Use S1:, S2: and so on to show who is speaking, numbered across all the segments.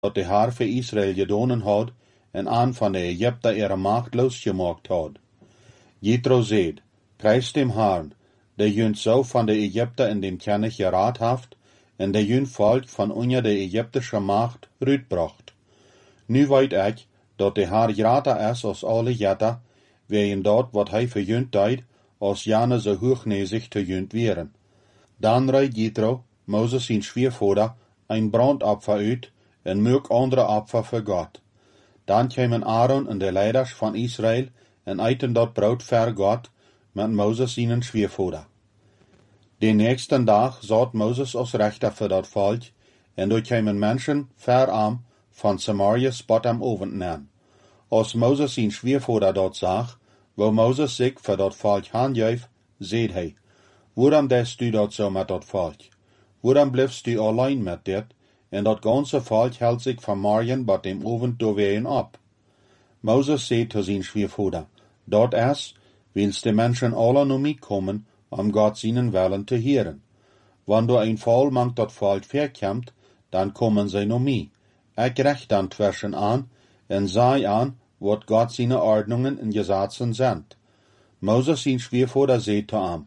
S1: dat de Haar für Israel gedonen had, en aan van de Egypter ihre Macht losgemaakt had. Jethro zeid, prijs dem Herrn, der jünt so van de Egypter in dem Kennig geraad haft, en der jünt Volk van onder de Egyptische Macht rütbracht. Nu weet ik, dat de Haar grater is als alle jetter, wegen dat wat hij voor jünt deed, als jane zo hoogneesig te jünt wären. Dan reid Jethro, Moses zijn schwiegervader, ein brandopfer uit, en mög andere opfer voor God. Dan kwamen Aaron en de leiders van Israël en eten dat brood voor God, met Moses zijn schwiegervader. De nächsten dag zat Moses als rechter voor dat volk, en door kwamen mensen verarm van Samaria spot am ovend nemen. Als Moses zijn schwiegervader dat zag, wou Moses zich voor dat volk handjuif, zeid hij, waarom deed u dat zo met dat volk? Waarom blijft u alleen met dit, en dat ganze volk houdt zich van morgen bij dem ovend doorween op? Moses zei te zijn schwiegervader, dat is, wils de mensen alle naar mij komen, om God zijn willen te heren. Wanneer een volmacht dat volk verkomt, dan komen zij naar mij. Ik recht dan twerschen aan, en zei aan, wat God zijn ordnungen en gesetzen sind. Moses zijn schwiegervader zei te hem,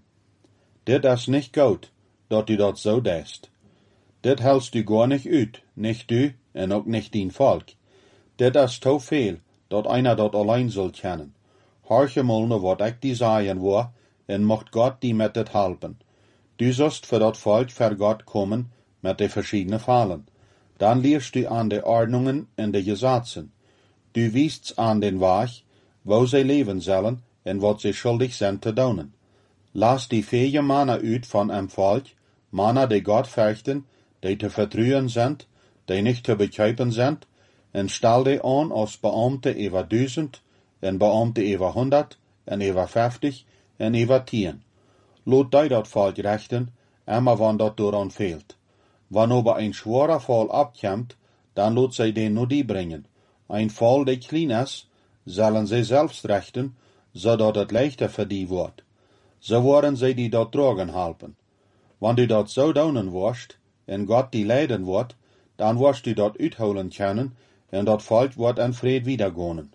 S1: dit is niet goed, dat u dat zo deest. Dit helst u gar nicht uit, nicht u en ook nicht dien volk. Dit is te veel, dat einer dat alleen zal kennen. Horche mal naar wat ik die zeggen wil, en mocht God die met dit helpen. Du sollst voor dat volk voor God komen met de verschiedene fallen. Dan leerst u aan de ordnungen en de gesetzen. Du wiest aan den Weg, wo zij leven zullen en wat zij schuldig zijn te doen. Laat die vele mannen uit van een volk, mannen die God fürchten, die te vertrouwen zijn, die niet te bekijpen zijn, en stel die aan als Beamte over 1000, en Beamte over 100, en over 50, en over 10. Laat die dat volk rechten, immer wanneer dat dooraan fehlt. Wanneer aber een schwerer Fall abkomt, dan laat zij den nur die brengen. Ein Fall, die klein is, zullen zij selbst rechten, zodat het leichter voor die wordt. Zo worden zij die dat dragen helpen. Wanneer u dat zo doen worst, en God die leiden wordt, dan worst u dat uitholen kunnen, en dat volk wordt in vrede wiedergonen.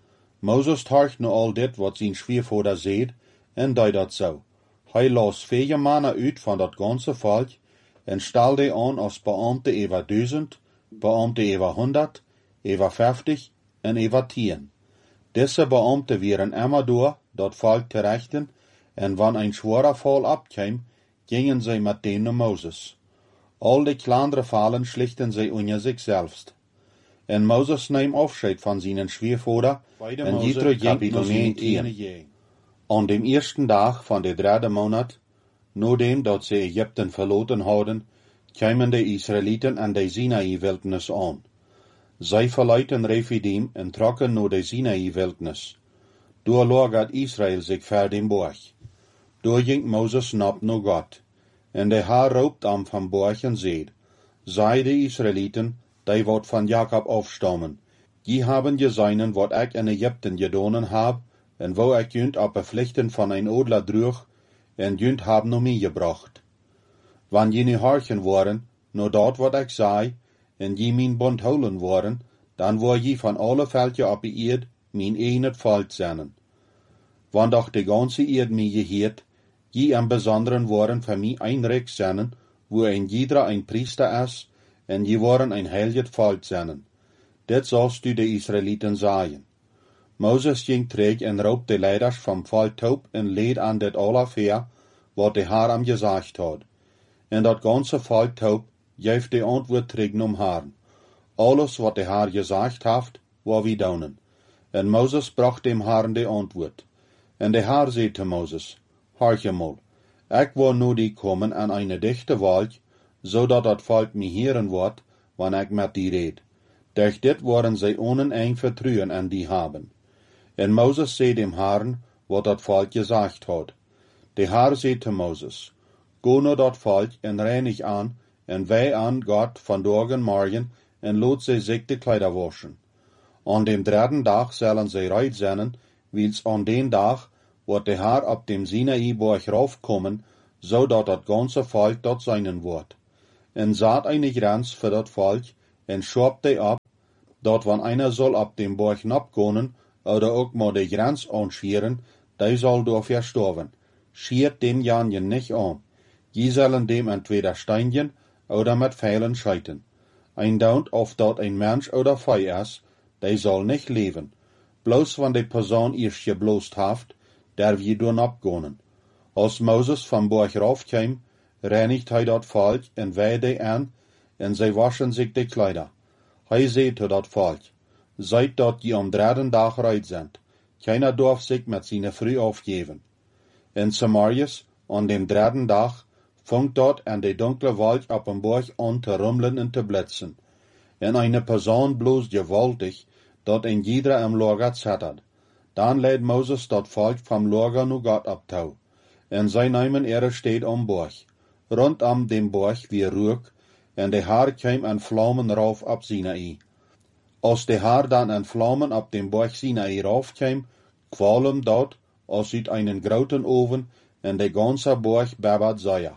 S1: Moses horcht nu al dit wat zijn schwiegervader zeid, en deed dat zo. Hij las vele mannen uit van dat ganze volk, en stel die aan als Beamte over 1000, Beamte over 100, over 50 en over 10. Deze Beamte wären immer door dat volk te rechten, en wanneer een schwerer Fall abkwam, gingen zij met den naar Moses. Al die kleinere Fallen schlichten zij onder zich selbst. En Moses neemt afscheid van zijn schwiegervader, en Jethro ging naar zijn tien. Aan dem eersten dag van de derde maand, nadat dat ze Egypten verlaten hadden, kwamen de Israëlieten aan de Sinai-wildernis aan. Zij verlieten Rephidim en trokken naar de Sinai-wildernis. Door lagert Israël zich ver den borg. Door ging Moses nap naar God. En de Heer roept am van borg en zeid, zij de Israëlieten, die wat van Jacob afstammen, die hebben gezien wat ik in Egypten gedonen heb, en wo ik junt op bepflichten van een odler droeg, en junt hebben naar mij gebracht. Wanneer je nu horchen waren, naar dat wat ik zei, en je mijn bond houden waren, dan word je van alle velden op de eerd mijn eigen volk zijn. Wanneer doch de ganze eerd mij geheert, je im Besonderen waren voor mij een rijk zijn, wo een jeder een priester is, en je waren een heilig volk zijn. Dit zoals u de Israëlieten zeggen. Moses ging terug en roep de leiders van volk op en leed aan dit alle wat de Heer hem gezegd had. En dat ganze volk op geeft de antwoord terug naar Herrn. Alles wat de Heer gezegd heeft, wat we doen. En Moses bracht dem Herrn de antwoord. En de Heer zei te Moses, horch mal, ik wil nu die komen aan een dichte wolk, zodat dat volk mij heren wordt, wanneer ik met die red. Durch dit worden zij oneindig vertrouwen aan die hebben. En Moses zei dem Herrn, wat dat volk gezegd had. De Heer zei te Moses, go naar dat volk en reinig aan, en wij aan God vandaag en morgen, en laat zij zich de kleider waschen. Aan dem derde dag zullen zij reit zijn, wils aan den dag wordt de Heer op dem Sinai-berg raufkommen, zodat dat ganze volk dat zijn wordt. En zat eine Grenz voor dat volk, en schob die ab, dat wann einer soll ab dem Borg napkonen, oder ook maar de grens aanscheren, die soll door verstorven. Schiert dem janjen nicht an. Je zullen dem entweder steinjen, oder met Pfeilen scheiten. Ein Daunt of dat ein Mensch oder Vieh is, die soll nicht leben. Bloß wann die Person erst geblost haft, darf je door napkonen. Als Moses van Borg raufkwam, reinigt hij dat volk en weide aan, en zij waschen zich de Kleider. Hij zei tot dat volk, seid dat je am dritten dag reit sind. Keiner darf sich met seine Früh aufgeben. In Samarias, an dem dritten dag, funkt dort an de dunkle Wolk op een Borg an te rummelen en te blitzen. En eine Person bloß gewaltig, dat in jeder am Lager zettert. Dan leidt Moses dat volk vom Lager nu Gott abtau. En zij nemen ihre steed am Borg. Rondom dem Borg wie Rook, en de haar kwam an Vlammen rauf op Sinai. Als de haar dan an Vlammen op dem Borg Sinai rauf kwam, kwalm dat als uit einen groten oven, en de ganze Borg babbert Säuer.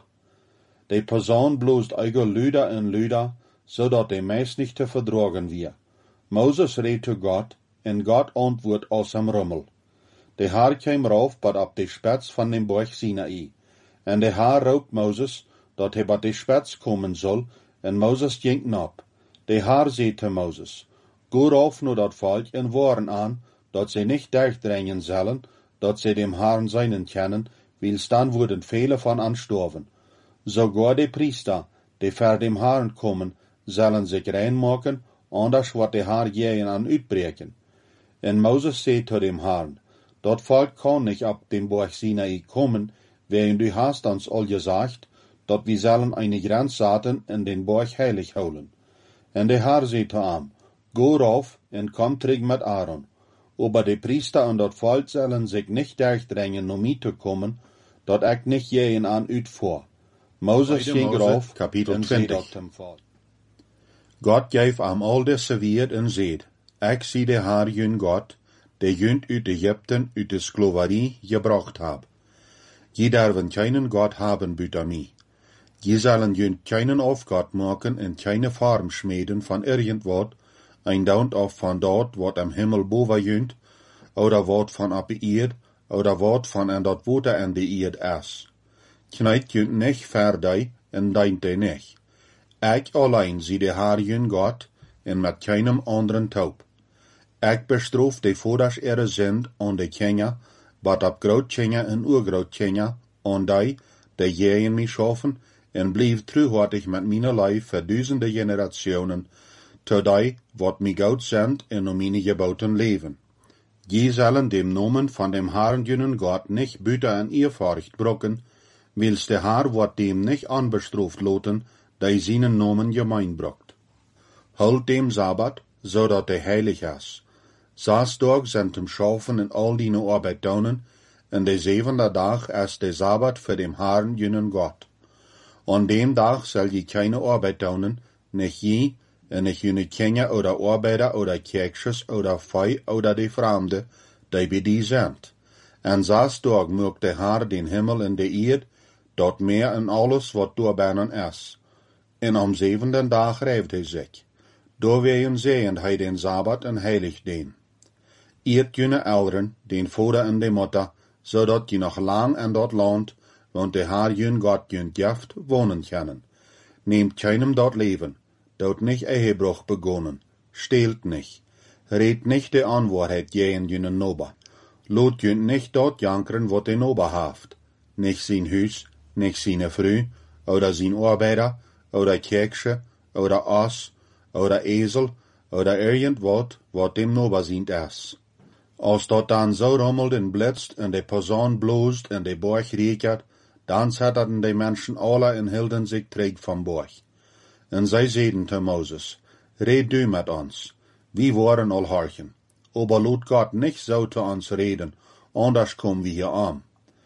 S1: De Person bloest eigen luider en luider, zodat de meist nicht te verdragen wie. Moses reed to Gott, en Gott antwoord als hem rummel. De haar kwam rauf, bat op de spets van dem Borg Sinai. En de haar roept Moses, dat hij bat de spets komen zal, en Moses ging nap. De haar zei te Moses, go rauf nu dat volk en woorden aan, dat ze niet durchdringen zullen, dat ze dem Herrn seinen kennen, wils dan worden vele van anstorven. Sogar de Priester, die ver dem Herrn kommen, zullen zich reinmaken, anders wordt de Herr jähen an uitbreken. En Moses zei tot dem Herrn, dat volk kan nicht ab dem Borg Sinai kommen, während du hast uns all gesagt, dat wir sollen eine Grenze zaten in den Borg heilig houden. En de Herr zei zu ihm, go rauf en komm terug mit Aaron. Aber de Priester und dat volk zullen sich nicht durchdringen, um mij te kommen, dat ik nicht jähen an uitvoer. Moses ging rauf,
S2: Kapitel
S1: en
S2: 20.
S1: zei volk.
S2: Gott geef am al desse weer en zeed, ik zie de Haar jun God, de junt uit Egypten uit de Sklaverie gebracht hab. Je darven keinen Gott haben buiten mij. Je zullen junt keinen Aufgott maken en keine Form schmieden van irgendwat, ein Daunt of van dat wat am Himmel boven junt, oder wat van op de eerd, oder wat van en dat water en de eerd is. Knijt junt nicht verdij en deint de nicht. Ik alleen zie de Haar jun God, en met keinem anderen taub. Ik bestroof de voders ihre zind aan de Kenya, wat op Groot-Kenya en Oer-Groot-Kenya, aan die jähen mij schaffen, en blieb truhartig met mijn lijf voor duizenden generationen, tot die wat mij goud zendt en om mijn geboten leven. Je zullen dem Nomen van dem Herrn junen God nicht buiten en eerfurcht brokken, wils de Haar wat dem nicht anbestrooft loten, die seinen Nomen gemein brokt. Holt dem Sabbat, zodat de heilig is. 6 dagen sind dem Schaffen en al die Arbeit doen, en de 7e dag is de Sabbat voor dem Herrn junen God. An dem Tag soll je keine Arbeit doen, nicht je, en nicht jene Kinder oder Arbeiter oder Kirchsches oder Vieh oder die Fremde, die bei die sind. En 6 Tagen mögt der Herr den Himmel en de Erd, dat Meer en alles wat doorbannen is. En am 7. Dag rijft hij zich. Door weeën zeeën hij den Sabbat en heilig den. Eert jene ouderen, den vader en de moeder, zodat je nog lang in dat land, want de Herr jun God jun gift, wonen können. Nehmt keinem dort leven, dort nicht Ehebruch begonnen, stehlt nicht, redt nicht de Anwahrheit jähen jünen Nober, lot jün nicht dort jankeren, wat de Nober haft, nicht sein Hüs, nicht seine Früh, oder sein Arbeiter, oder Kirche, oder Ass, oder Esel, oder irgendwat, wat dem Nober sient is. Als dat dan zo rommelt en blitzt, en de Person bloest, en de Borg riekert, dan zetterten de Menschen alle en hielden zich terug van Borg. En zij zeiden te Moses, red du met ons, wie waren al horchen, aber lot Gott nicht so te ons reden, anders kommen wir hier an.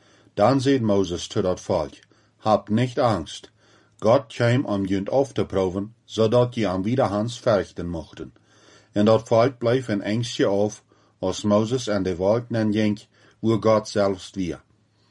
S2: Dan zei Moses te dat volk, habt nicht Angst, Gott kwam om junt auf te proeven, zodat je am wiederhans verrichten mochten. En dat volk bleef in angstje auf, als Moses en de wolk nen ging, wo Gott selbst wir.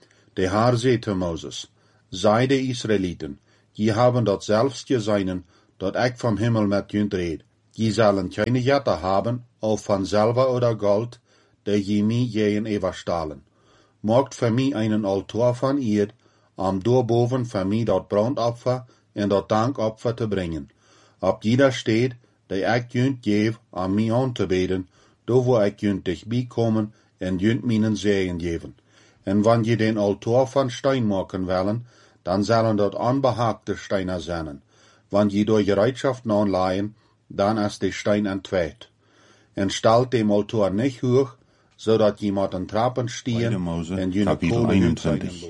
S2: De Herr zei te Moses, sei de Israeliten, je haben dat selbst geseinen, dat ik vom Himmel met junt red. Je zullen keine Jette haben, of van Silber oder Gold, die je mij jeen überstahlen. Maakt für mij einen Altar van ihr, doorboven für mij dat brandopfer en dat dankopfer te brengen. Op jeder steht, die ik junt geef, mij aan te beden, do wo ik junt dichtbij komen en junt mijnen Segen geven. En wann je den Altar van Stein maken willen, dan zullen dat onbehaagde Steine zijn. Wann je door Gereidschaften aanleihen, dan is de Stein entweet. En stelt dem Altar nicht hoch, zodat je met een trappen stehen en je
S1: Kapitel 21.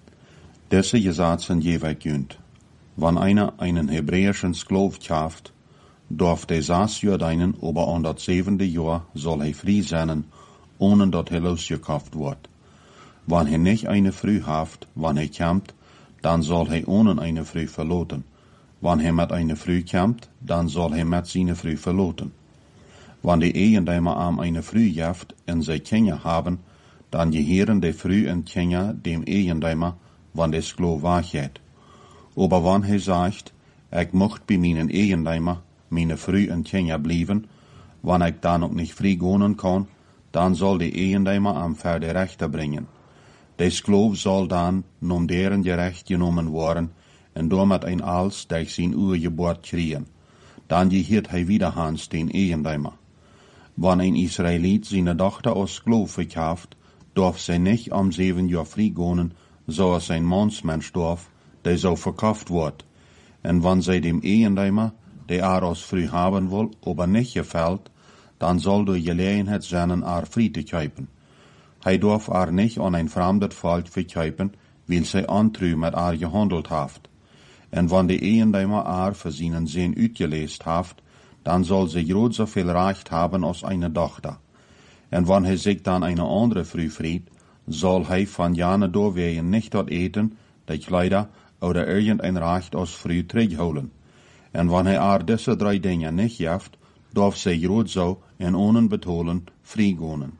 S1: Deze Gesetze gebe ich junt. Wann einer einen hebräischen Sklav kauft, darf der 6 Jahr deinen, aber an das 7. Jahr soll er frei sein, ohne dass er losgekauft wird. Wann er nicht eine Früh haft, wann er kommt, dann soll er ohne eine Früh verloten. Wann er mit eine Früh kommt, dann soll er mit seine Früh verloten. Wann die Ehendeimer am eine Früh jaft en sie Kinder haben, dann gehören die Früh en Kinder dem Ehendeimer, wann der Sklav wachhet. Aber wann er sagt, ich mocht bei meinen Ehendeimer meine Früh en Kinder blieben, wann ich da noch nicht frei gehen kann, dann soll die Ehendeimer am Pferde Rechter bringen. Der Sklav soll dann nom deren gerecht genommen worden, en damit ein Als durch sein Urgeburt kriegen. Dann gehört er wieder Hans den Ehendeimer. Wann ein Israelit seine Tochter als Sklav verkauft, darf sie nicht am 7 Jahr frei gehen, so als ein Mannsmensch darf, der so verkauft wird. En wann sie dem Ehendeimer, der als früh haben will, aber nicht gefällt, dann soll durch Gelegenheit seinen frei zu kaufen. Hij darf nicht an ein fremdes Volk verkaufen, weil sie antrü mit gehandelt haft. En wann de Ehendeimer für seinen Sinn uitgelest haft, dann soll sie groß so viel Recht haben als eine Tochter. En wann er sich dann eine andere Früh fried, soll er von jane doorwegen nicht dort eten, die Kleider oder irgendein Recht als Früh terugholen. En wann er diese 3 Dinge nicht jaft, darf sie groß so en ohne betolen frei gehen.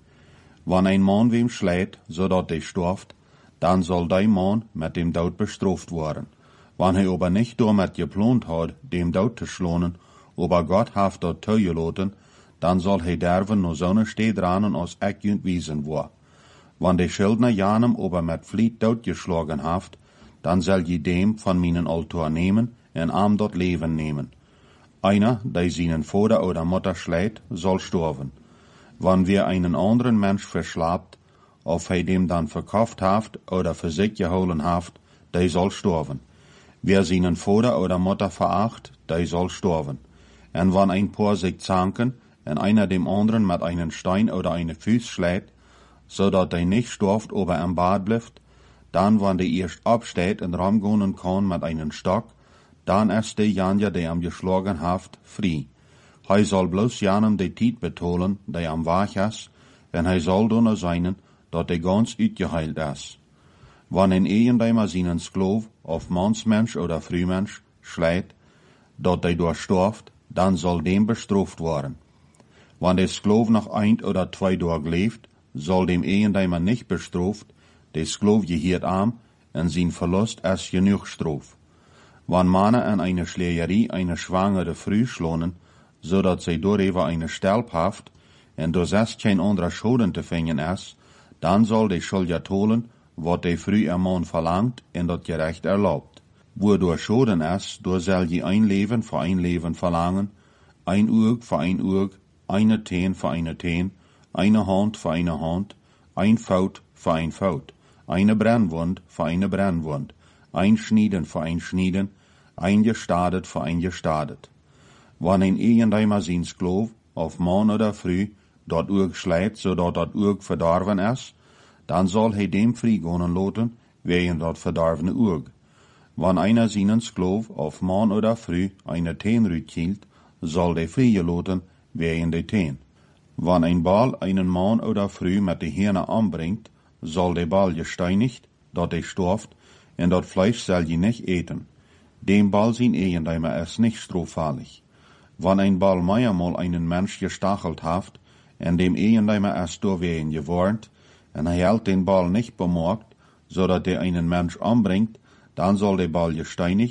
S1: Wann ein Mann wem schlägt, zodat er stirft, dann soll der Mann mit dem Tod bestraft werden. Wann er aber nicht damit geplant hat, dem Tod zu schlagen, aber Gott hat dort zugelassen, dann soll er derven nur so ne Steh dran, als ich wiesen war. Wann der Schuldner janem aber mit Fliet totgeschlagen haft, dann soll je dem von meinen Altar nehmen en dort Leben nehmen. Einer, der seinen Vater oder Mutter schlägt, soll sterben. Wann wir einen anderen Mensch verschlapt, ob er dem dann verkauft haft oder für sich geholen haft, der soll sterben. Wer seinen Vater oder Mutter veracht, der soll sterben. En wann ein paar sich zanken, en einer dem anderen mit einem Stein oder eine Fuß schlägt, so dat der nicht stirbt, aber am Bad bleibt, dann wann der erst absteht und ramgehen kann mit einem Stock, dann ist der Janja, der am geschlagen haft, frei. Hij soll bloß janem de Tijd betolen, der am wach is, en hij soll doen seinen, dat de ganz uitgeheilt is. Wann ein Ehendeimer seinen Sklav, of Mannsmensch oder Frühmensch, schlägt, dat der durchstorft, dann soll dem bestraft worden. Wann der Sklav noch 1 oder 2 Tage lebt, soll dem Ehendeimer nicht bestraft, der Sklav gehört am, en sein Verlust ist genug Straf. Wann Männer an eine Schlägerie eine schwangere Früh schlonen, zodat zij doorheen eine Stelp haft, en door zes geen andere Schulden te vinden is, dan zal de schuldiger tolen, wat de Früh am Mann verlangt, en dat gerecht erlaubt. Wo door Schulden is, door zal je ein Leben für ein Leben verlangen, ein Urg für ein Urg, eine Teen für eine Teen, eine Hand für eine Hand, ein Faut für ein Faut, eine Brennwund für eine Brennwund, ein Schnieden für ein Schnieden, ein Gestadet für ein Gestadet. Wann ein Ehendeimer sein Sklav, auf Mann oder Früh, dort Urg schlägt, zodat dat Urg verdorven is, dann soll er dem frei gehen lassen, wegen dat verdorvene Urg. Wann einer seinen Sklav, auf Mann oder Früh, eine Teenrüt hielt, soll der frei gelassen, wegen der Teen. Wann ein Ball einen Mann oder Früh mit der Hirne anbringt, soll der Ball gesteinigt, dat er stirft, en dat Fleisch soll je nicht eten. Dem Ball sein Ehendeimer ist nicht straffällig. Wann ein Ball meiermal einen Mensch gestachelt haft, en dem Ehendeimer ist doorwegen gewarnt, en hij hält den Ball nicht bemerkt, zodat er einen Mensch anbringt, dann soll der Ball gesteinigt,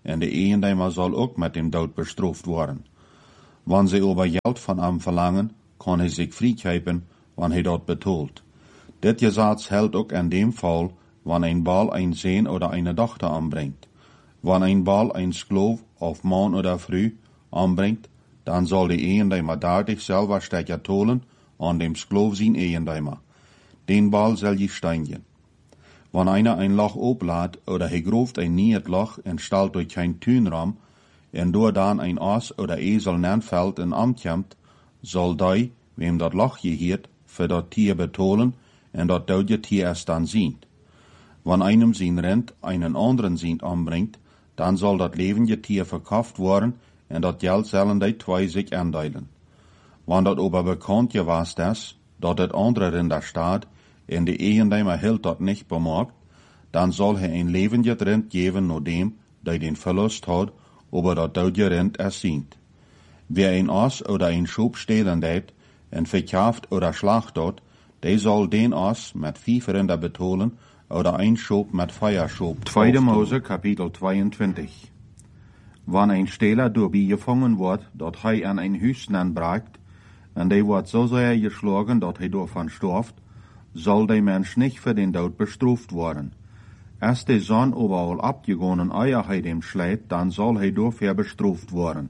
S2: en de eigendeimer zal ook met dem dood bestraft worden. Wanneer ze over geld van hem verlangen, kan hij zich vrijkijpen, wanneer hij dat betaalt. Dit Gesetz hält ook in dem Fall, wanneer een Bal een Sohn oder eine Tochter anbringt. Wanneer een Bal een Sklav of Mann oder Frau anbringt, dan zal de eigendeimer daardig selber stekker tolen an dem Sklav zijn eigendeimer. Den Bal zal je steinigen. Wanneer einer ein Loch oplaat oder hij grooft ein niet Loch en stelt durch kein Tuinraum, en door dan een As oder Esel nenfällt en amtjamt, zal die, wem dat Loch geheert, für dat Tier betolen en dat dode Tier es dan zien. Wanneer einem zijn Rind einen anderen zijn anbringt, dan zal dat levende Tier verkauft worden en dat Geld zullen die twee zich aandelen. Wanneer dat aber bekannt gewast is, dat het andere Rind daar staat, en de eigendeimer hield dat niet bemerkt, dan zal hij een levende Rind geven naar dem, die den Verlust had, aber dat dode Rind es ziet. Wer een As oder een Schub stehlen deed, en verkauft oder schlacht dort, der soll den As mit 5 Rinder betolen oder ein Schub mit Feierschub. 2. Mose, Kapitel 22. Wanneer een Stehler doorbij gevangen wordt, dat hij aan een huis nanbraakt, en die wordt zo sehr geschlagen, dat hij daarvan storft, zal der Mensch nicht für den Tod bestraft worden. Als de Sohn overal abgegonnen Eier hij dem schlägt, dan zal hij dafür bestraft worden.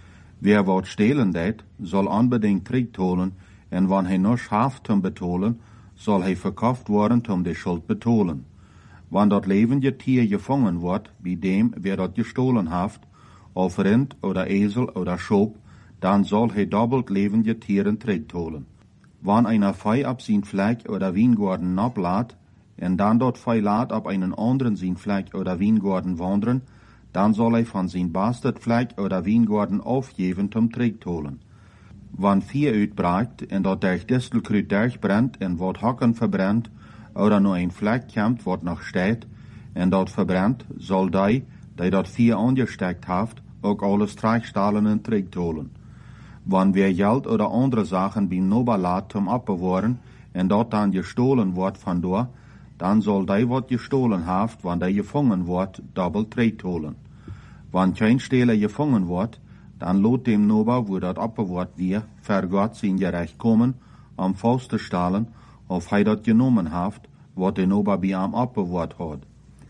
S2: Wer wat stehlen deed, zal unbedingt terugtolen, en wanneer hij nog haft te betolen, zal hij verkauft worden om de schuld betolen. Wanneer dat levende Tier gevangen wordt, bij dem, wer dat gestohlen haft, of Rind oder Esel oder Schop, dan zal hij doppelt levende Tieren terugtolen. Wanneer einer Fei ab zijn Fleck oder Wijngaarden naplaat, en dan dat Fei laat op einen anderen zijn Fleck oder Wijngaarden wanderen, dan zal hij van zijn Bastardfleck oder Wijngaarden aufgeven om terugtolen. Wanneer 4 uitbraakt en dat durch Distelkruid durchbrennt en wat Hacken verbrennt, oder nur een Fleck komt wat nog steht, en dat verbrennt, zal die dat 4 angesteckt haft, ook alles terugstalen en terugtolen. Wanneer Geld oder andere Sachen bij Nober laat zum abbewahren, en dat dan gestohlen wordt vandoor, dan zal die wat gestohlen haft, wanneer die gevangen wordt, doppelt terugtolen. Wanneer geen Stehler gevangen wordt, dan lot dem Nober, wo dat abbewaard weer, ver Gott zijn gerecht komen, am Faust te stalen, of hij dat genomen haft, wat de Nober bij hem abbewaard had.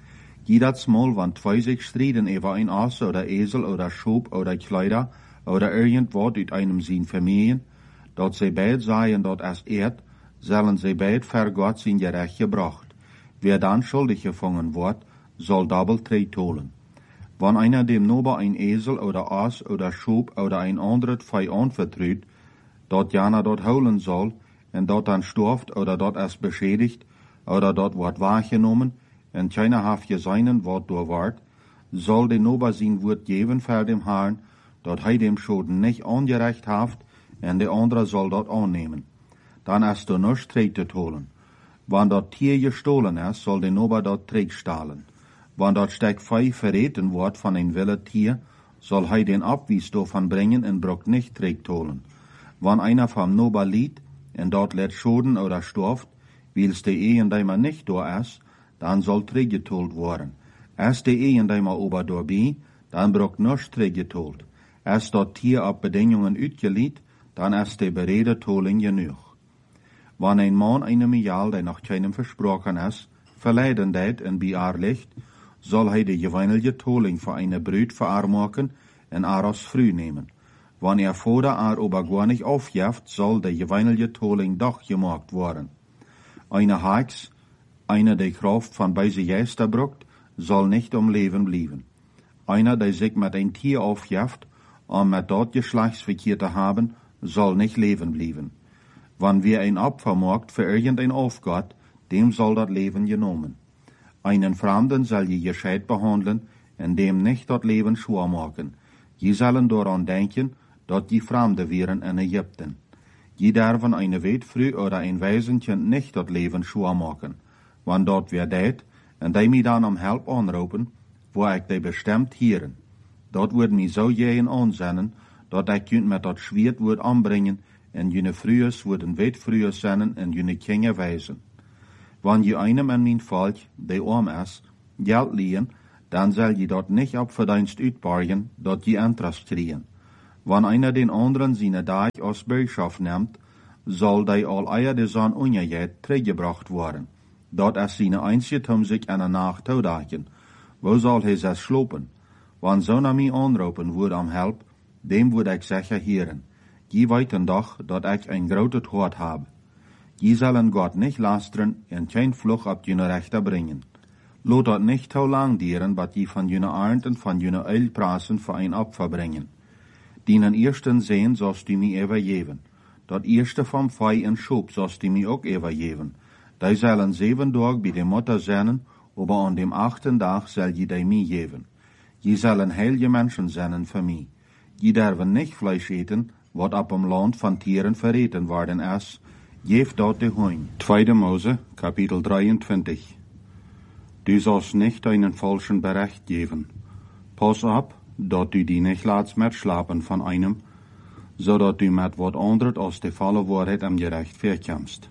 S2: Jedes Mal, wann 2 sich strijden über ein As oder Esel oder Schub oder Kleider oder irgendwas uit einem zijn Familien, dat sie beid seien dat es sollen sie beid ver Gott zijn gerecht gebracht. Wer dann schuldig gefangen wird, soll doppelt terugtolen. Wann einer dem Nober ein Esel oder As oder Schub oder ein anderes Vieh anvertraut, dat jana dort holen soll, en dat dann storft oder dat es beschädigt, oder dat wordt wahrgenommen, en keiner haft geseinen wat door wordt, soll de Nober zijn woord geven voor dem Herrn, dat hij dem Schoden nicht angerecht haft, en de andere soll dat annehmen. Dan is er nichts terug te holen. Wann dat Tier gestohlen is, soll de Nober dat terugstalen. Wann dat Stek Vieh verreten wordt van een wilde Tier, soll hij den Abwies davon bringen en brok nicht terugholen. Wann einer vom Nober liet, en dat let schoden oder storft, wils de eigendeimer nicht door is, dan soll teruggetold worden. Als de eigendeimer ober doorbij, dan brok nichts teruggetold. Als dat Tier op bedingungen uitgeliet, dan is de berede toling genoeg. Wanneer een man eine Mial, die nog keinem versprochen is, verleiden deed en bij haar ligt, zal hij de geweinige toling voor eine bruid verarmaken en haar als vrouw nemen. Wanneer vorder haar aber gar nicht aufjeft, zal de geweinige toling doch gemaakt worden. Eine Heks, einer die Kraft van beise Geister brukt, zal nicht om leven blijven. Einer die sich met een Tier aufjeft, om met dat Geschlechtsverkehr te haben, zal nicht leven blijven. Wann wir ein Opfer macht für irgendein Aufgott, dem soll dat Leben genomen. Einen Fremden soll je gescheit behandeln, en dem nicht dat Leben schwer machen. Je sollen daran denken, dat die Fremde wären in Ägypten. Je derven eine Witfrau oder ein Waisenkind nicht dat Leben schwer machen. Wann dat wer deed, en die mij dan om help aanroepen, wo ik die bestemd hieren. Dat wordt mij zo jeën aanzennen, dat ik junt met dat Schwert wordt aanbrengen, en jene Frühes worden Witfrühes zijn en jene Kinder wijzen. Wann je einem an mijn volk, die arm is, geld liehen,
S1: dan zal je dat niet op verdienst uitborgen, dat je Interest kriegen. Wanneer einer den anderen seine Dag als Bürgschaft nimmt, soll die al eier de zon onjajet teruggebracht worden. Dat is seine einzige om zich aan een nacht toedagen. Wo zal hij zes slopen? Wanneer zo naar mij aanroepen wordt om help, dem wordt ik zeggen heren. Je weet een dag dat ik een grote hart heb. Je zullen God niet lasteren en geen vlucht op je rechter brengen. Laat dat niet te lang dieren, wat je van je arend en van je eilprasen voor een opfer brengen. Dienen eersten zeen zoals die mij even geven. Dat eerste van vij en schoop zoals die mij ook even geven. Die zullen 7 dagen bij de moeder zijn, aber aan dem 8. dag zal je die mij geven. Je zullen heilige mensen zijn voor mij. Je derven niet vlees eten, wat op een land van tieren verreten worden is. Geef dat de hoin. 2. Mose, kapitel 23. Du sollst nicht einen falschen Bericht geben. Pass op, dat du die nicht laatst mitschlapen van einem, zodat du met wat anderes als de volle waarheid am gerecht verkommst.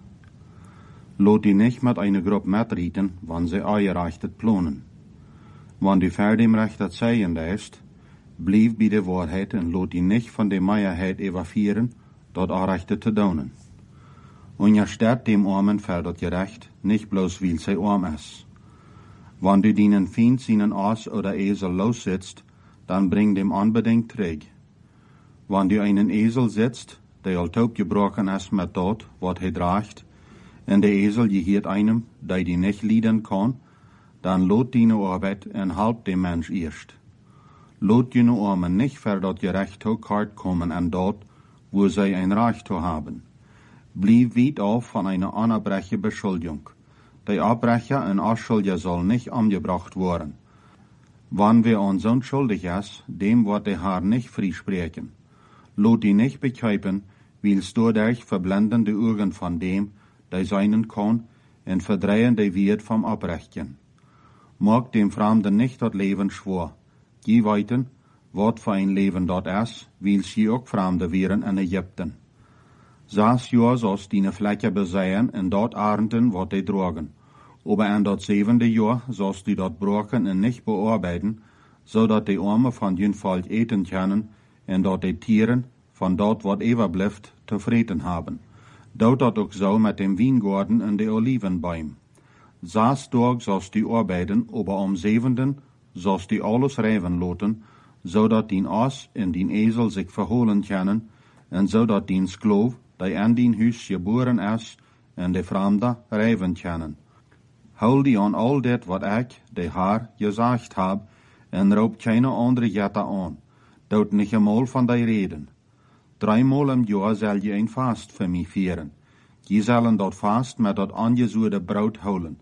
S1: Laat die nicht met eine groep mitreten, wann sie eierrechtet planen. Wann du verder recht dat zeggen ist, blijf bij de waarheid en laat die nicht van de meierheid evavieren, dat aanrechte te doen. Und je staat dem Armen für dat gerecht, nicht bloß weil sie arm is. Wann du deinen Feind seinen Aas oder Esel lossitzt, dann bring dem unbedingt terug. Wann du einen Esel sitzt, der al taub gebrochen ist mit dat, wat hij draagt, en der Esel gehiert einem, der die nicht lieden kann, dann lot deine Arbeit en halb dem Mensch erst. Lot deine Armen nicht für dat gerecht hart kommen an dort, wo sie ein Recht haben. Blieb weit auf von einer anerbrechen Beschuldigung. Der Abbrecher en Ausschuldiger soll nicht umgebracht worden. Wann wir uns unschuldig ist, dem wird der Herr nicht freisprechen. Lot die nicht begreifen, willst du durch verblendende Augen von dem, der seinen kann, en verdrehen die Wirt vom Abbrechen. Mag dem Fremden nicht das Leben schwor. Je weiten, wat für ein Leben dort ist, willst sie auch Fremde wären in Ägypten. 6 Jahr sollst die Flecke beseien en dort arenden wat die drogen. Aber in dat 7. Jahr sollst du dort broken en nicht bearbeiten, zodat die Arme von jün Volk eten können en dat die Tieren von dort wat overblijft te vreten haben. Dout dat ook zo met dem Wijngarten en de Olivenbäum. 6 Tage sollst du arbeiten, aber am 7. sollst du alles reiven laten, zodat dien Aas en dien Esel sich verholen können, en zodat dien Skloof, die aan dien huis geboren is, en de Fremde reiven kunnen. Hou die aan al dit wat ik, de Heer, gezegd heb, en roep keine andere Jette aan. Dout niet eenmaal van die reden. 3 maal im Jahr zal je een vast voor mij vieren. Je zullen dat vast met dat aangezoerde brood houden.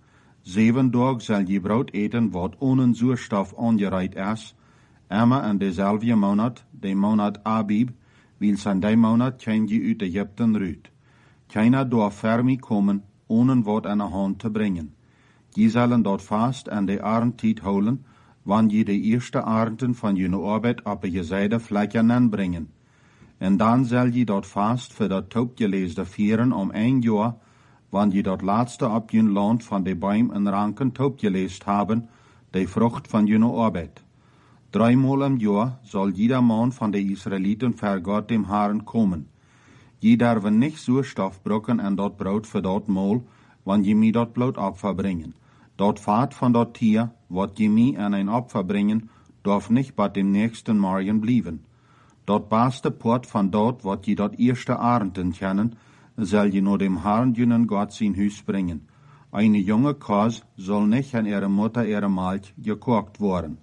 S1: 7 dagen zal je brood eten wat ohne zuurstof aangereikt is, immer in dezelfde maand, de maand Abib, wils in die maand kan je uit Egypten ruut. Keiner darf ver mij komen, ohne wat in de hand te brengen. Je zullen dat vast in de arendtijd houden, wanneer je de eerste arenden van je arbeid op je zijde vlekken aanbrengen. En dan zal je dat vast voor dat taubgeleesde vieren om 1 jaar, wanneer je dat laatste op je land van de boom en ranken taubgeleest hebben, de vrucht van je arbeid. 3 maal im Jahr soll jeder Mann von de Israeliten vor Gott dem Herrn kommen. Je darven nicht Zuurstoff brocken en dat brood voor dat maal, wanneer je mij dat bloot opfer brengen. Dat vaat van dat Tier, wat je mij aan een opfer brengen, darf nicht bei dem nächsten Morgen blieben. Dat beste Port van dat, wat je dat eerste arenden kennen, zal je naar dem Herrn jenen Gott zijn huis brengen. Eine junge Kos soll nicht an ihre Mutter ihre Milch gekocht worden.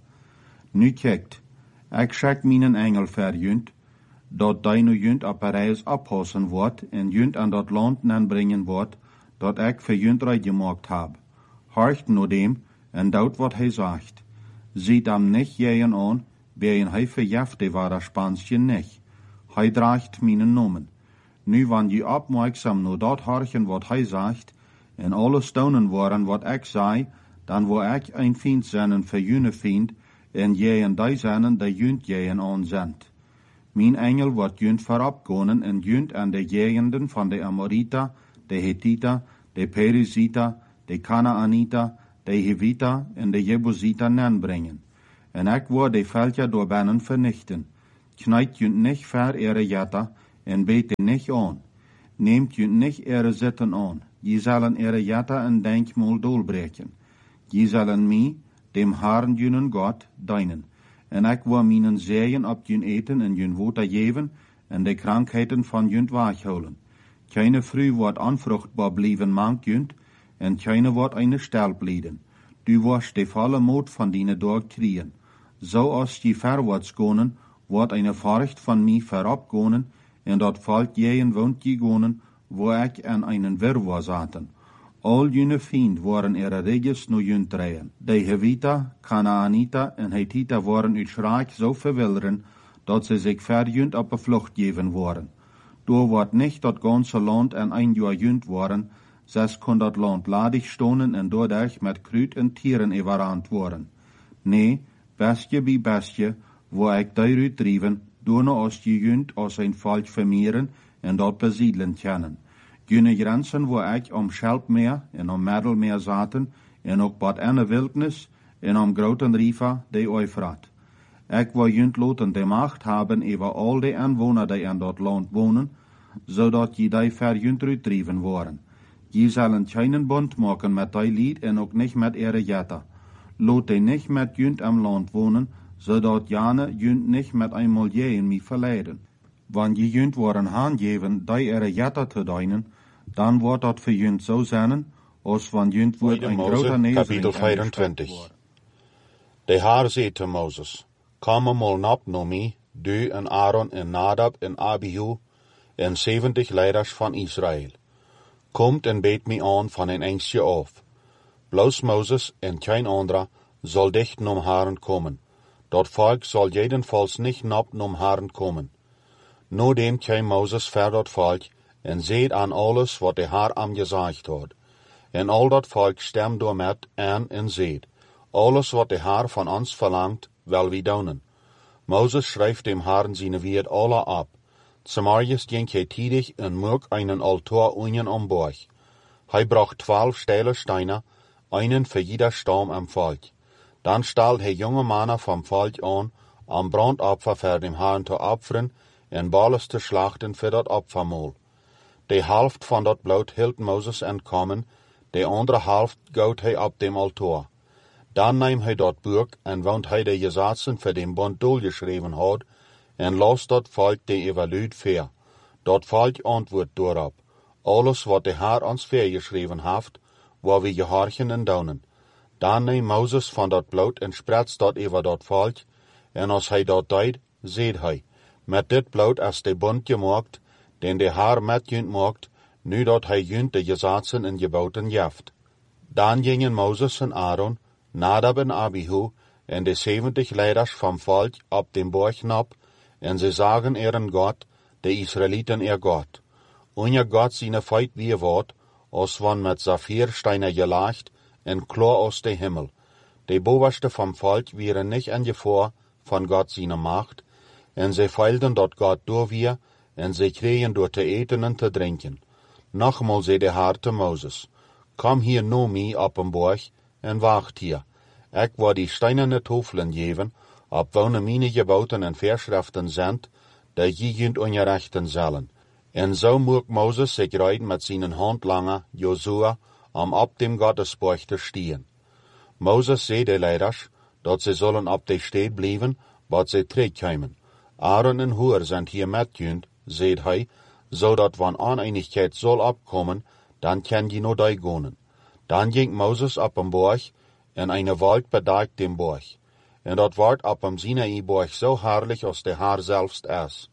S1: Nu kijkt, ik schik mijn engel voor junt, dat die nu junt op Parijs oppassen wordt en junt aan dat land aanbrengen wordt, dat ik voor junt gemaakt heb. Horcht naar dem en dout wat hij zegt. Ziet hem niet jeën aan, bij hij verjefte war dat Spansje niet. Hij draagt mijn nomen. Nu wanneer je opmerksam naar dat horchen wat hij zegt, en alle staunen worden wat ik zei, dan word ik een vriend zijn voor jene vriend, en jeën die zijn die junt jeën aanzendt. Mijn engel wordt junt vooropgaan en junt aan de gegenden van de Amorita, de Hethita, de Perizita, de Kanaanita, de Hevita en de Jebusita nanbrengen. En ik wil de veldje door bannen vernichten. Knijt junt niet ver ihre jatta en beet niet aan. Neemt junt niet ihre zitten aan. Je zullen ihre jatta en denkmol doorbreken. Je zullen mij, dem Herrn junen God, dienen. En ik wil mijnen zeeën op jun eten en jun water geven en de krankheden van junt weghouden. Keine vrouw wordt onvruchtbaar blijven mank junt en keine wordt eine stel blijden. Du wirst de volle moed van die dag kriegen. Zoals je verwaarts gonen, wordt eine Furcht van mij verabgonen en dat volk jeen woont je gonen, wo ik en einen Wirrwarr zaten. Al june vriend waren ihre reges no jun treien. De Hevita, Kanaanita en Hethita waren uit schrik zo verwilderen, dat ze zich verjunt op de vlucht geven waren. Door wordt niet dat ganze land en een jaar junt waren, zes kon dat land ladig stonen en doordat met kruid en tieren overrand worden. Nee, bestje bij bestje, wo ik daaruit drijven, door als je junt als een volk vermeeren en dat besiedelen kennen. Jene grenzen wo ik om Schelpmeer en om Middelmeer zaten, en ook bad ene wildnis, en om groten riva de Eufrat. Ik wil junt loten de macht hebben over al de inwoner die in dat land wonen, zodat je die verjunt uitdrijven worden. Je zullen keinen bond maken met die lied en ook niet met ihre jetta. Lot die niet met junt im land wonen, zodat jane junt niet met een milieu mij verleiden. Wanneer je junt worden aangeven die ihre jetta te dienen, dan wordt dat voor junt zo zijn, als van junt wordt een grote nezering.
S2: Kapitel 24. De Heer zei te Moses, kom eenmaal nap naar mij, du en Aaron en Nadab en Abihu en 70 leiders van Israël. Komt en beet mij aan van een eindje af. Bloos Moses en geen andere zal dicht naar Herren komen. Dat volk zal jedenfalls niet nap naar Herren komen. Nodem kwam Moses ver dat volk en zeed aan alles wat de Heer am gezegd had. En al dat volk stemt door met en zeed, alles wat de Heer van ons verlangt, wel wie doen. Moses schrijft dem Herrn zijn Wort alle ab. Zamarius ging hij tidig en maak einen Altar unten am Borg. Hij bracht 12 steile Steine, einen für jeder Stamm am Volk. Dan stal hij jonge Männer vom Volk aan, am Brandopfer für dem Herrn te opferen en balles te slachten für dat Opfermahl. De helft van dat bloed hield Moses entkommen, de andere helft goot hij op dem Altar. Dan neemt hij dat boek en woont hij de gesetzen für den Bund doorgeschreven had, en las dat volk de evaluut ver. Dat volk antwoord daarop. Alles wat de Heer ons vergeschreven heeft, waar we gehorchen en doen. Dan neemt Moses van dat bloed en spreidt dat over dat volk, en als hij dat deed, zeed hij, met dit bloed is de bund gemaakt, den de Heer met junt maakt, nu dat hij junt de gesetzen en geboten jeft. Dan gingen Moses en Aaron, Nadab en Abihu, en de 70 leiders vom volk op den Berg nap, en ze zagen ihren God, de Israeliten ihr God. Unser God seine Feit wie wordt, als van met Saphirsteine gelacht, en klar aus de Himmel. De bovenste vom volk waren nicht in Gefahr von God seine Macht, en ze feilden dat God door wir, en ze kregen door te eten en te drinken. Nochmal zei de Heer te Moses, kom hier no mij op een borg, en wacht hier. Ik wil die steinerne tafelen geven, op wonen meine geboten en verschriften zijn, dat je junt ongerechten zullen. En zo moest Moses zich rijden met zijn handlanger, Josua, om op dem Gottesborg te stehen. Moses zei de leiders, dat ze zullen op de stad blijven, wat ze terugkomen. Aaron en Hur zijn hier met junt, zei hij, zodat van oneinigheid zal opkomen, dan kan je no die gaan. Dan ging Moses op een borg, en eine wolk bedekt dem borg. En dat wordt op een Sinai-borg zo herrlich als de Heer zelfs is.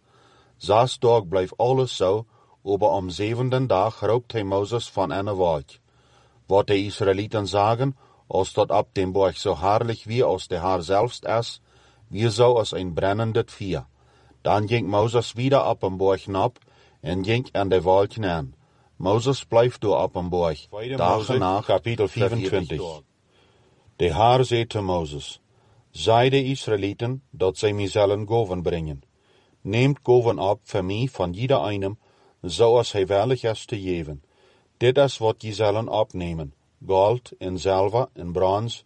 S2: 6 dagen bleef alles zo, aber am 7. dag rookt hij Moses van een wolk. Wat de Israëlieten sagen, als dat op dem borg zo herrlich wie als de Heer zelfs is, wie zo als een brennendet Vier. Dan ging Moses wieder op een borg nap, en ging aan de wolk neer. Moses blijft door op een borg. Dagen na, kapitel 24. De Heer zei te Moses, zei de Israëlieten, dat zij mij zullen goven brengen. Neemt goven op voor mij van jeder einem, zoals hij wellig is te geven. Dit is wat je zullen opnemen,
S1: gold en zilver en brons,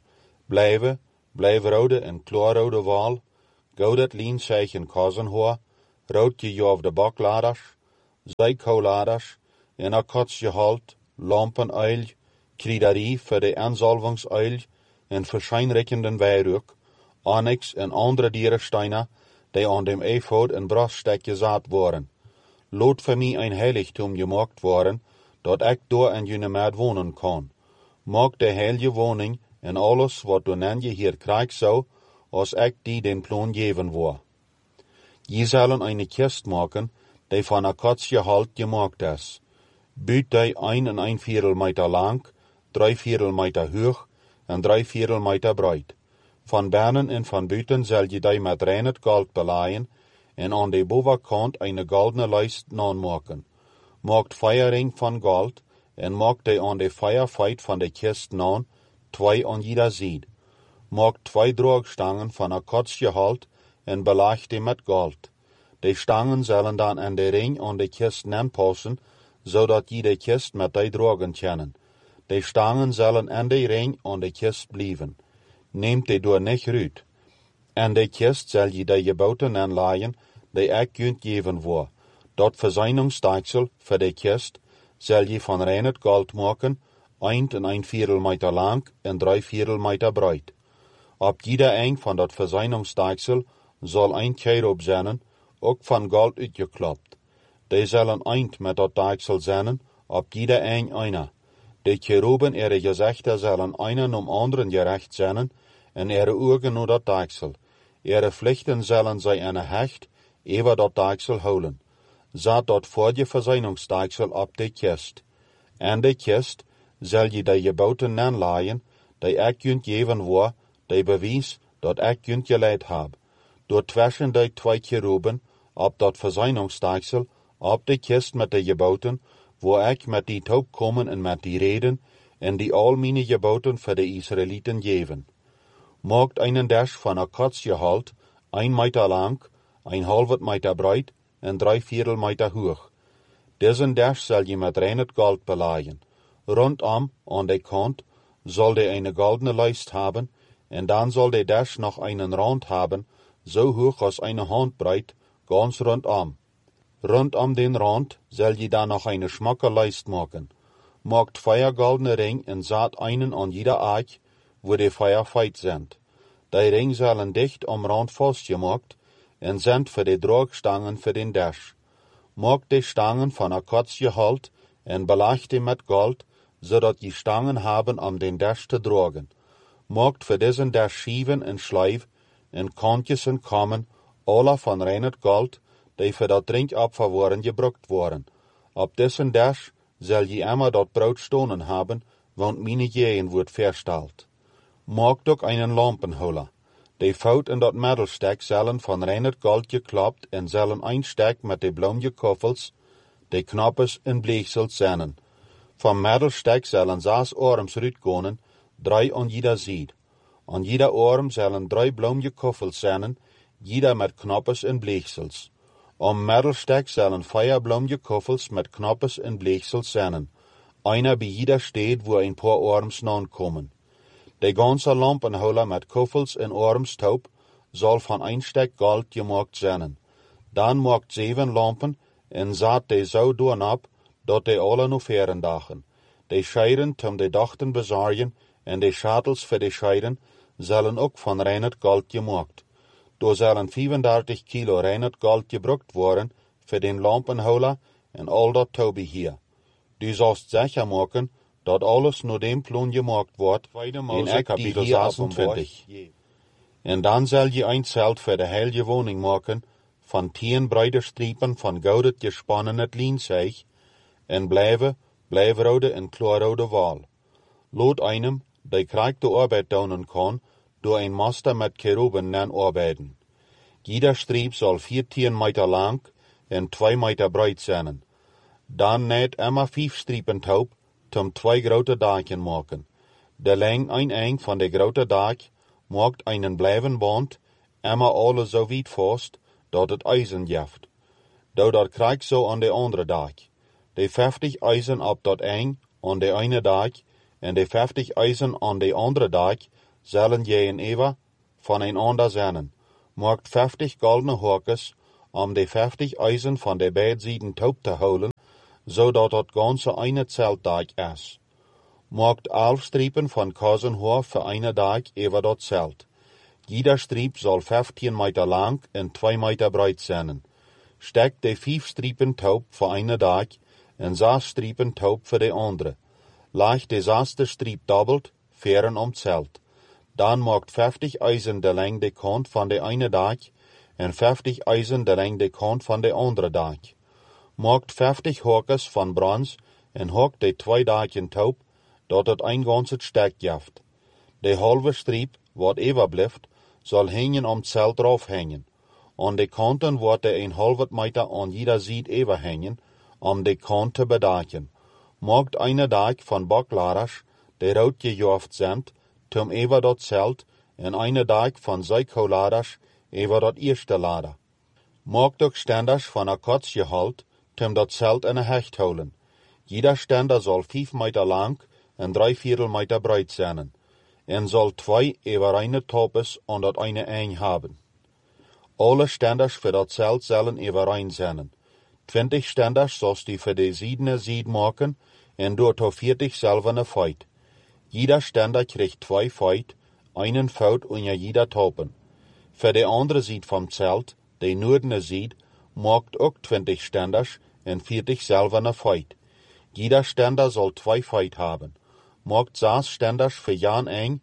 S1: blijvrode en kloorrode wal, goudet lienzeich en kozenhoor, roodje je of de bakladers, zijkholaders, en akkotsje halt, lampenuil, kriederie voor de aanzalvingsuil en verschijnrekkenden weirook, onyx en andere dierensteinen, die aan dem eefhout en braststek gezaad worden. Laat voor mij een heiligtum gemaakt worden, dat ik door en jene maat wonen kan. Maak de heilige woning en alles wat du nen je hier krijgt zou, als ik die den plan geven wil. Je zullen een kist maken, die van akatsje halt gemaakt is. Buit die 1,25 meter lang, 3/4 meter hoog en 3/4 meter breed. Van binnen en van buiten zal je die met rein goud belaaien en aan de bovenkant een goldene lijst naanmaken. Maakt feiering van goud en maakt die aan de feierfeit van de kist naan, 2 aan jeder zijde. Maakt 2 draagstangen van akatsje halt en belaagt die met goud. De stangen zullen dan aan de ring aan de kist passen, zodat je de kist met die dragen kennen. De stangen zullen aan de ring aan de kist blijven. Neemt die door niet uit. En de kist zal je de geboten aanlaaien, die ik kunt geven voor. Dat verzuiningsstaaksel voor de kist zal je van rein goud maken, 1,25 meter lang en 3/4 meter breed. Op jeder eng van dat verzuiningsstaaksel zal een cherub zijn, ook van goud uitgeklapt. Die zullen eind met dat daaksel zijn, op jeder eng einer. De cheruben ihre gezichten zullen einen anderen gerecht zijn, en ihre ogen naar dat daaksel. Ihre vlechten zullen zij een hecht over dat daaksel houden. Zat dat voor je verzuiningsdaaksel op de kist. En de kist zal je de geboten aanlaaien, die ik kunt geven voor, die bewijs dat ik kunt geleid heb. Door tussen die 2 cheruben, op dat verzuiningsdaaksel, op de kist met de geboten, waar ik met die taub komen en met die reden, en die al mijn geboten voor de Israëlieten geven. Maakt einen dash van akatsje halt, 1 meter lang, 1,5 meter breed en 3/4 meter hoog. Deze dash zal je met rein goud belaaien. Rondom, aan de kant, zal de eine goldene lijst hebben, en dan zal de dash nog einen rand hebben, zo hoog als eine handbreit, ganz rondom. Rondom den rand zal je dan nog eine schmakke lijst maken. Maakt 4 goldene ring en zat einen aan jeder aak, wo de 4 feit sind. Die ring zullen dicht om rand vastgemaakt en zijn voor de draagstangen voor den dash. Maakt de stangen van akatsje halt en belaagt die met goud, zodat je stangen hebben om den dash te dragen. Maakt voor deze dash schieven en schlijf en kantjes en kammen, alle van rein goud, die voor dat drinkopfer gebruikt worden. Op deze dash zal je immer dat brood stonen hebben, want mijn jeen wordt versteld. Maakt ook einen lampenholer. De fout in dat middelstek zullen van rein goud geklapt en zullen een stek met de blauwe koffels, de knappes en bleeksels zijn. Van middelstek zullen 6 arms uitkomen, 3 aan jeder zijde. Aan jeder arm zullen 3 blauwe koffels zijn, jeder met knappes en bleeksels. Am middelstek zullen 4 blauwe koffels met knappes en bleeksels zijn. Einer bij jeder steed waar een paar arms aankomen. De ganze lampenholer met koffels en arms taub zal van een stek goud gemaakt zijn. Dan maakt 7 lampen en zat de zo doornap, dat de alle nog veren dagen. De scheiden om de dachten bezorgen en de schatels voor de scheiden zullen ook van rein goud gemaakt. Door zullen 35 kilo rein goud gebruikt worden voor den lampenholer en al dat toby hier. Du zult zeker maken dat alles naar dem plan gemaakt wordt in kapitel 26. En dan zal je een zelt voor de heilige woning maken, van 10 breide striepen van goudet gespannen het lienzeig, en blijvrode en kloorrode wal. Laat einem, die krijgt de arbeid doen kan, door een master met cheruben arbeiden. Jeder striep zal 14 meter lang en 2 meter breed zijn. Dan net immer 5 striepen taub, om 2 grote daken maken. De leng een eng van de grote dak maakt einen blijven band, immer alle zo wiet vast, dat het ijzen jeft. Dat krijgt zo aan de andere dak. De 50 ijzen op dat eng, aan de ene dak, en de 50 eisen aan de andere dag zullen je en Eva voneinander zijn. Maakt 50 goldene horkes om de 50 eisen van de beide taub te houden, zodat het ganze eine zeltdag is. Maakt 11 striepen van kozenhoor voor eine dag over dat zelt. Jeder striep zal 15 meter lang en 2 meter breed zijn. Stek de 5 striepen taub voor eine dag en 6 striepen taub voor de andere. Leg de 6e striep dobbelt, veren om zelt. Dan maakt 50 eisen de lengte kant van de eine dag en 50 eisen de lengte kant van de andere dag. Maakt 50 horkes van brons en hok de 2 dagen taub, dat het een ganze stek jaft. De halve striep, wat overblijft, zal hängen om zelt drauf hängen. Aan de kanten wordt de 1,5 meter aan jeder zijde overhängen, om de kant te bedaken. Maakt eine dag van bakladers, die rood gejoft zijn, tom over dat zelt, en eine dag van zijkholaders over dat eerste lader. Maakt ook stenders van een kotsgehalt, tom dat zelt in een hecht houden. Jeder stender zal 5 meter lang en 3/4 meter breed zijn, en zal 2 over eine topes aan dat eine eng hebben. Alle stenders voor dat zelt zullen overeen zijn. 20 stenders zoals die voor de ziedene zied maken, en door tot 40 zelfene feit. Jeder stender krijgt 2 feit, einen fout onder jeder topen. Voor de andere zied vom zelt, de noordene zied, maakt ook 20 stenders en 40 zelfene feit. Jeder stender zal 2 feit hebben. Maakt 6 stenders voor Jan eng,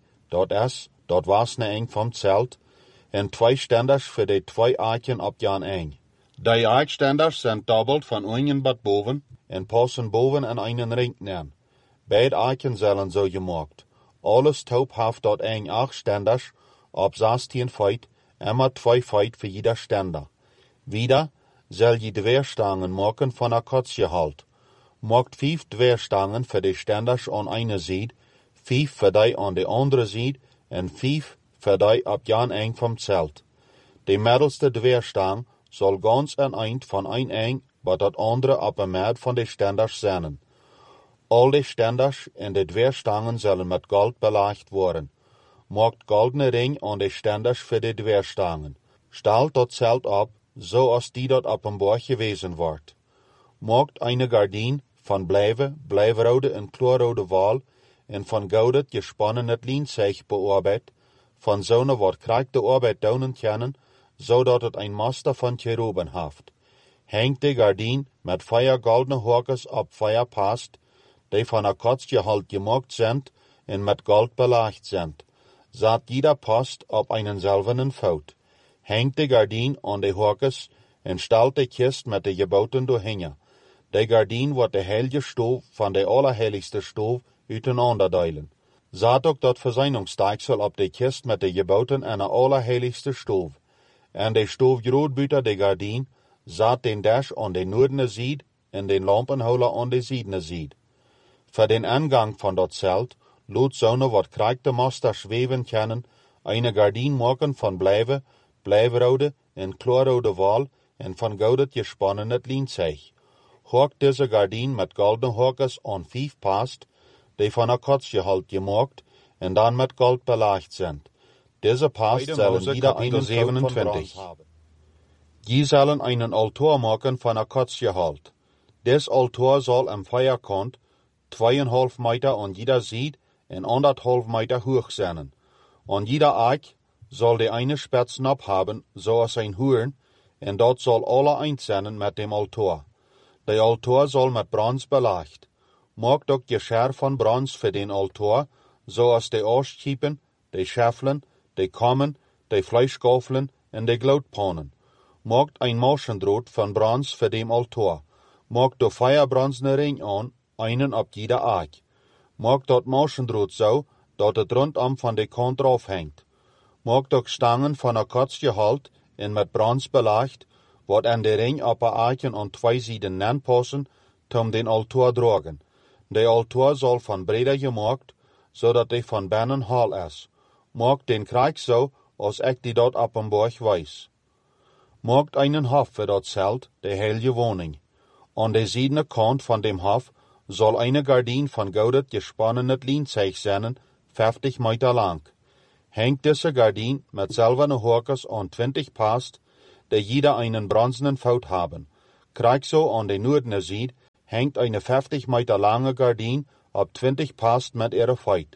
S1: dat was ne eng vom zelt, en 2 stenders voor de 2 aken op Jan eng. Die uitstenders zijn dobbeld van unten tot boven en passen boven in einen ring neer. Beide aken zullen zo gemaakt. Alles taub heeft dat eng 8 stenders op 16 feit, immer 2 feit voor jeder stender. Wieder zal je dweerstangen maken van een kotsgehalt. Maakt 5 dweerstangen voor de stenders aan eine zijde, 5 voor die aan de andere zijde en 5 voor die op Jan eng vom zelt. De middelste dweerstang zal ganz een eind van een eng, wat dat andere op een maat van de stenders zijn. Al de stenders en de dweerstangen zullen met goud belagd worden. Maakt goldene ring aan de stenders voor de dweerstangen. Stelt dat zelt op, zoals die dat op een borg gewezen wordt. Maakt eine gardien van blijverode en kleurrode wal en van goudet gesponnen het lienzeig bearbeidt, van zo'n wordt krijgt de arbeid daunen kennen, zodat het een master van cheruben haft. Hengt de gardien met 4 goldene horkes op 4 past, die van een kotsgehalt gemaakt zijn en met gold belagd zijn. Zat jeder past op einen zelvenen fout. Hengt de gardien aan de horkes en stelt de kist met de geboten doorheen. De gardien wordt de heilige stoof van de allerheiligste stoof uiteinander delen. Zat ook dat verzuiningsstaaksel op de kist met de geboten en de allerheiligste stoof. En de stoof groot buiten de gardien zat den dash aan de noordene zijde en den lampenholer aan de ziedene zijde. Voor den aangang van dat zelt, laat zo'n wat krijgt de master zweven kennen, eine gardien maken van blijverode en kleurrode wal en van goudet gesponnen het lienzeig. Hoort deze gardien met goldene horkes aan 5 past, die van een kotsgehalt gemaakt en dan met gold belagd zijn. Deze past zullen jeder 27. Die zullen einen altar maken van een kotsgehalt. Des altar zal am Feierkant 2,5 meter aan jeder zijde en 1,5 meter hoog zijn. Aan jeder eik zal de eine spetsnap hebben, zoals een hoorn, en dat zal alle eind zijn met dem altar. De altar zal met brons belagd. Maakt ook gescher van brons voor den altar, zoals de oorschiepen, de scheffelen, de kammen, de vleesschafelen en de gloutpannen. Maakt een maschendroot van brons voor dem altar. Maakt de 4 bronzene ring aan, einen op jeder eik. Maakt dat maschendroot zo, dat het rondom van de kant eraf hangt. Maakt ook stangen van een kotsgehalt en met brons belagd, wat aan de ring op een eiken aan 2 zijden nanpassen, tom den altar dragen. De altar zal van breder gemaakt, zodat hij van binnen hal is. Maakt den krijg zo, als ik die dat op een borg wijs. Maakt einen hof voor dat zelt, de heilige woning. Aan de ziedene kant van dem hof soll eine Gardin von goudet gesponnenet lienzeug zijn, 50 meter lang. Hängt diese Gardin mit silberne Horkers an 20 Past, der jeder einen bronzenen Faut haben. Krieg so an der nordene Seite hängt eine 50 Meter lange Gardin ab 20 Past mit ihrer Fait.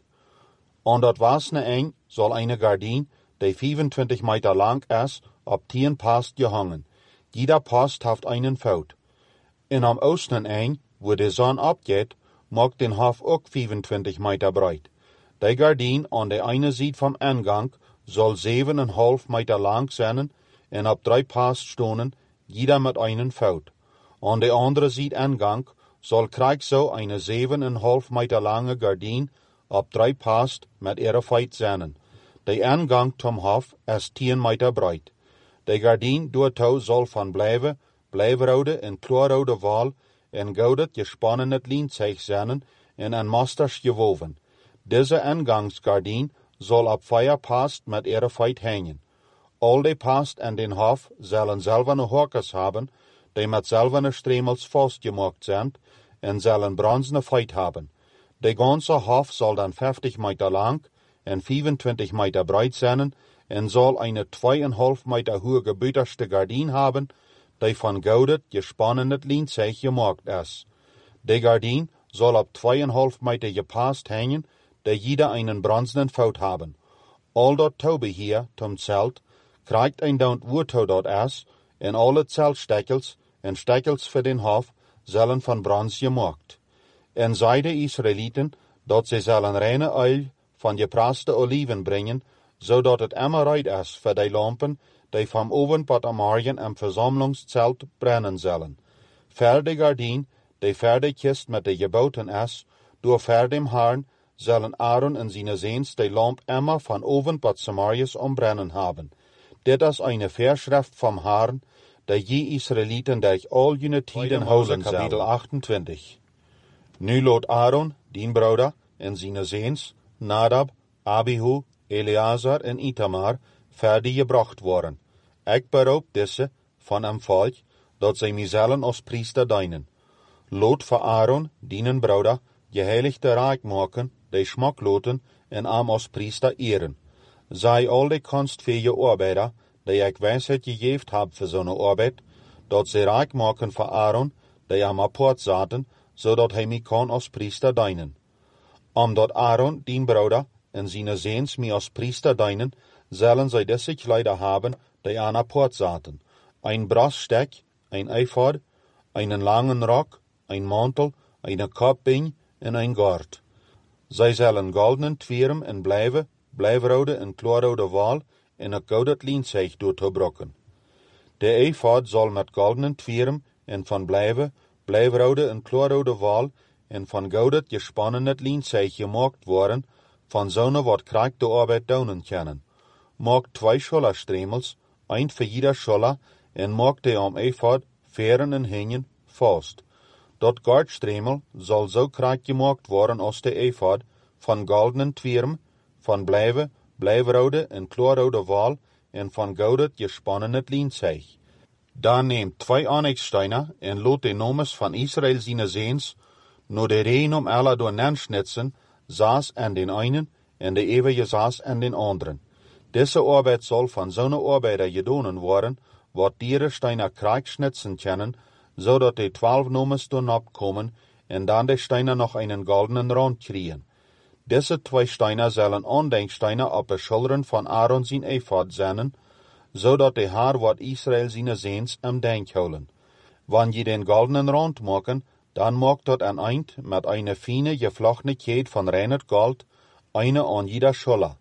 S1: An dat wasne eng soll eine Gardin, die 25 Meter lang ist, ab 10 Past gehangen. Jeder Past hat einen Faut. In am Osten eng, wo die Sonne abgeht, mag den Hof auch 25 Meter breit. Die Gardin an der eine Seite vom Eingang soll 7,5 Meter lang sein und ab 3 Past stonen, jeder mit einem Faut. An der andere Seite Eingang soll krieg so eine 7,5 Meter lange Gardin ab 3 Past mit ihrer Fait sein. Der Eingang zum Hof ist 10 Meter breit. Die Gardin doortau soll von blijverode en kloorrode wal en goudet gesponnenet lienzeug zijn en aan masters gewoven. Deze Eingangsgardin soll ab 4 Past mit ihrer Fait hängen. All die Past en den Hof sollen silberne Horkers haben, die mit silberne Stremels vastgemaakt sind en sollen bronzene Fait haben. Der ganze Hof soll dann 50 Meter lang en 25 Meter breit sein en soll eine 2,5 Meter hohe gebüterste Gardin haben, die von goudet gesponnenet lienzeug gemaakt ist. Die Gardin soll ab 2,5 Meter gepast hängen, die jeder einen bronzenen Faut haben. All dat Taubeheer zum Zelt kriegt ein Daunt Wurtau dort ist, en alle Zeltsteckels en Steckels für den Hof sollen von Bronze gemaakt. En sei de Israeliten, dat sie sollen reine Öl von gepraste Oliven bringen, zodat het immer reid is für die Lampen, die vom Ovenpad am Morgen am Versammlungszelt brennen sollen. Für die Gardin, die für die Kist mit de gebauten ist, door für dem Herrn, sollen Aaron en seine Sehns die Lamp immer von Ovenpad Samarias umbrennen haben. Dit is eine Verschrift vom Herrn, die je Israeliten durch all jene Tiden houden Kapitel 28. Nu lot Aaron, dien Bruder, en seine Sehns, Nadab, Abihu, Eleazar en Itamar, fertig gebracht worden. Ik beroep deze van hem volk, dat zij mij zullen als priester dienen. Lot voor Aaron, dienen Bruder, geheiligde rijk maken, die smak loten en am als priester eren. Zij al die kunstfähige arbeider, die ik wijsheid gegeven heb voor zo'n arbeid, dat zij rijk maken voor Aaron, die am apart zaten, zodat hij mij kan als priester dienen. Omdat Aaron, dien Bruder, en seine Sehns mij als priester dienen, zullen zij deze Kleider haben, die aan apart zaten. Ein Braststek, ein Ephod, einen langen Rock, ein Mantel, eine Kopbing en ein Gord. Zij zullen goldenen Twirm en blijverode en kloorrode wal en een goudet lienzeug doorgebroken. De Ephod zal met goldenen Twirm en van blijverode en kloorrode wal en van goudet gesponnenet lienzeug gemaakt worden, van zo'n wat krijgt de arbeid doen kunnen. Maak 2 Schollerstremels, ein für jeder Scholler, en maak de am Ephod, veren en hingen, vast. Dat Gardstremel zal zo krijgt gemaakt worden als de Ephod, van goldenen Twirm, van blijverode en kloorrode wal, en van goudet gesponnenet lienzeug. Dan neemt 2 onyxsteiner en lot de nomes van Israel seine Sehns, no de reen om alle door nanschnitzen, saß an den einen en de ewige saß an den anderen. Diese Arbeit soll von zo'n arbeider gedonen worden, wat diere Steiner Krieg schnitzen können, zodat die 12 Nomes doen abkommen en dan de Steiner noch einen goldenen Rand kriegen. Diese 2 Steiner sollen Andenksteiner op de Schultern von Aaron zijn Ephod zijn, zodat de Haar wat Israel seine Sehns am Denk houden. Wann je den goldenen Rand maken, dan maakt dat een eind met eine fine geflochtene Kette von reiner Gold, eine an jeder Scholler.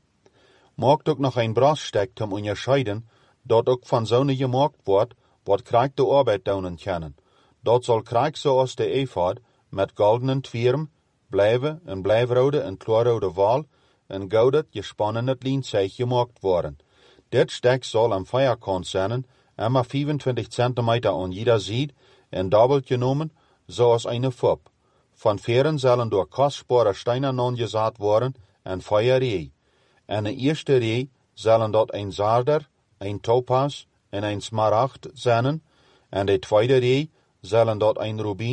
S1: Maakt ook nog een Braststek zum unterscheiden, dat ook van zo'n gemaakt wordt, wat krijgt de arbeid doen kunnen. Dat zal krijg zoals de Ephod, met goldenen Twirm, blijverode en kloorrode wal, en goudet gesponnenet lienzeug gemaakt worden. Dit stek zal am vierkant zijn, immer 25 centimeter an jeder Seite, en doppelt genomen, zoals eine Fub. Van veren zullen door kostbare steinen aangezaad worden, en 4 ree. En de eerste ree zullen dat een Zarder, een Topaz en een Smaragd zijn, en de tweede ree zullen dat een Rubin,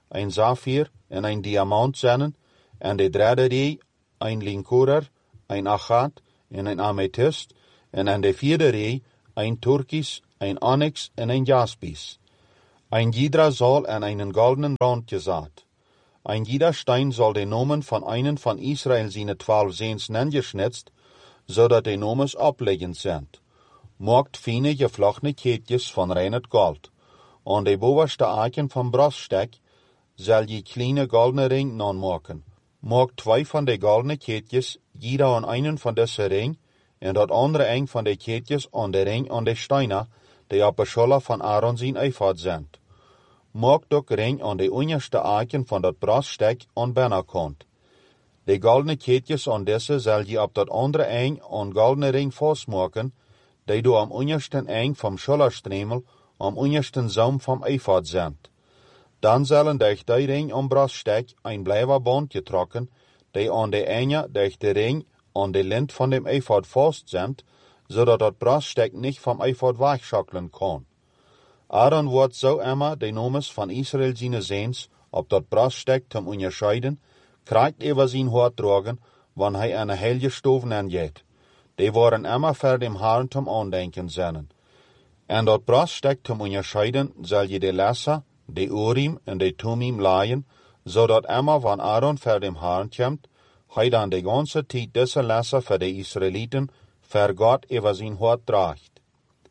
S1: een Saphir en een Diamant zijn, en de derde rij een Linkorer, een Achat en een Amethyst, en aan de vierde rij een Turkis, een Onyx en een Jaspis. Ein jeder soll an einen goldenen Rand gesaat. Ein jeder Stein soll den Namen von einen von Israel seine 12 Sehns geschnitzt, zodat de Nomes opleggend sind. Maakt fine geflochtene keetjes van reinet gold. Aan de bovenste aken van broststek zal je kleine goldene ring non maken. Maakt 2 van de goldene keetjes, jeder aan einen van deze ring, en dat andere een van de keetjes aan de ring aan de steiner, die op de scholle van Aaron zijn eifad zijn. Maakt ook ring aan de onderste aken van dat broststek aan binnenkant. De goldene keetjes aan deze zal je op dat andere een aan goldene ring vastmaken, die du am ondersten eng vom Schulterstremel am ondersten Saum vom Eifad sind. Dan zullen durch die ring am Broststek ein bleiber Band getrokken, die an de enge durch de ring an de lint von dem Eifad fast sind, zodat dat Broststek nicht vom Eifad wegschackelen kann. Aaron wordt so immer de Nomes van Israel seine Sehns op dat Broststek zum unterscheiden, krijgt über sein Hort dragen, wann hij eine heilige Stoven angeht. Die waren immer für dem Herrn zum Andenken seinen. En dat Broststek zum unterscheiden soll je de Lesser, de Urim en de Tumim leihen, zodat immer wann Aaron für dem Herrn kommt, hij dan de ganze tijd deze Lesser für de Israeliten für Gott über sein Hort tragt.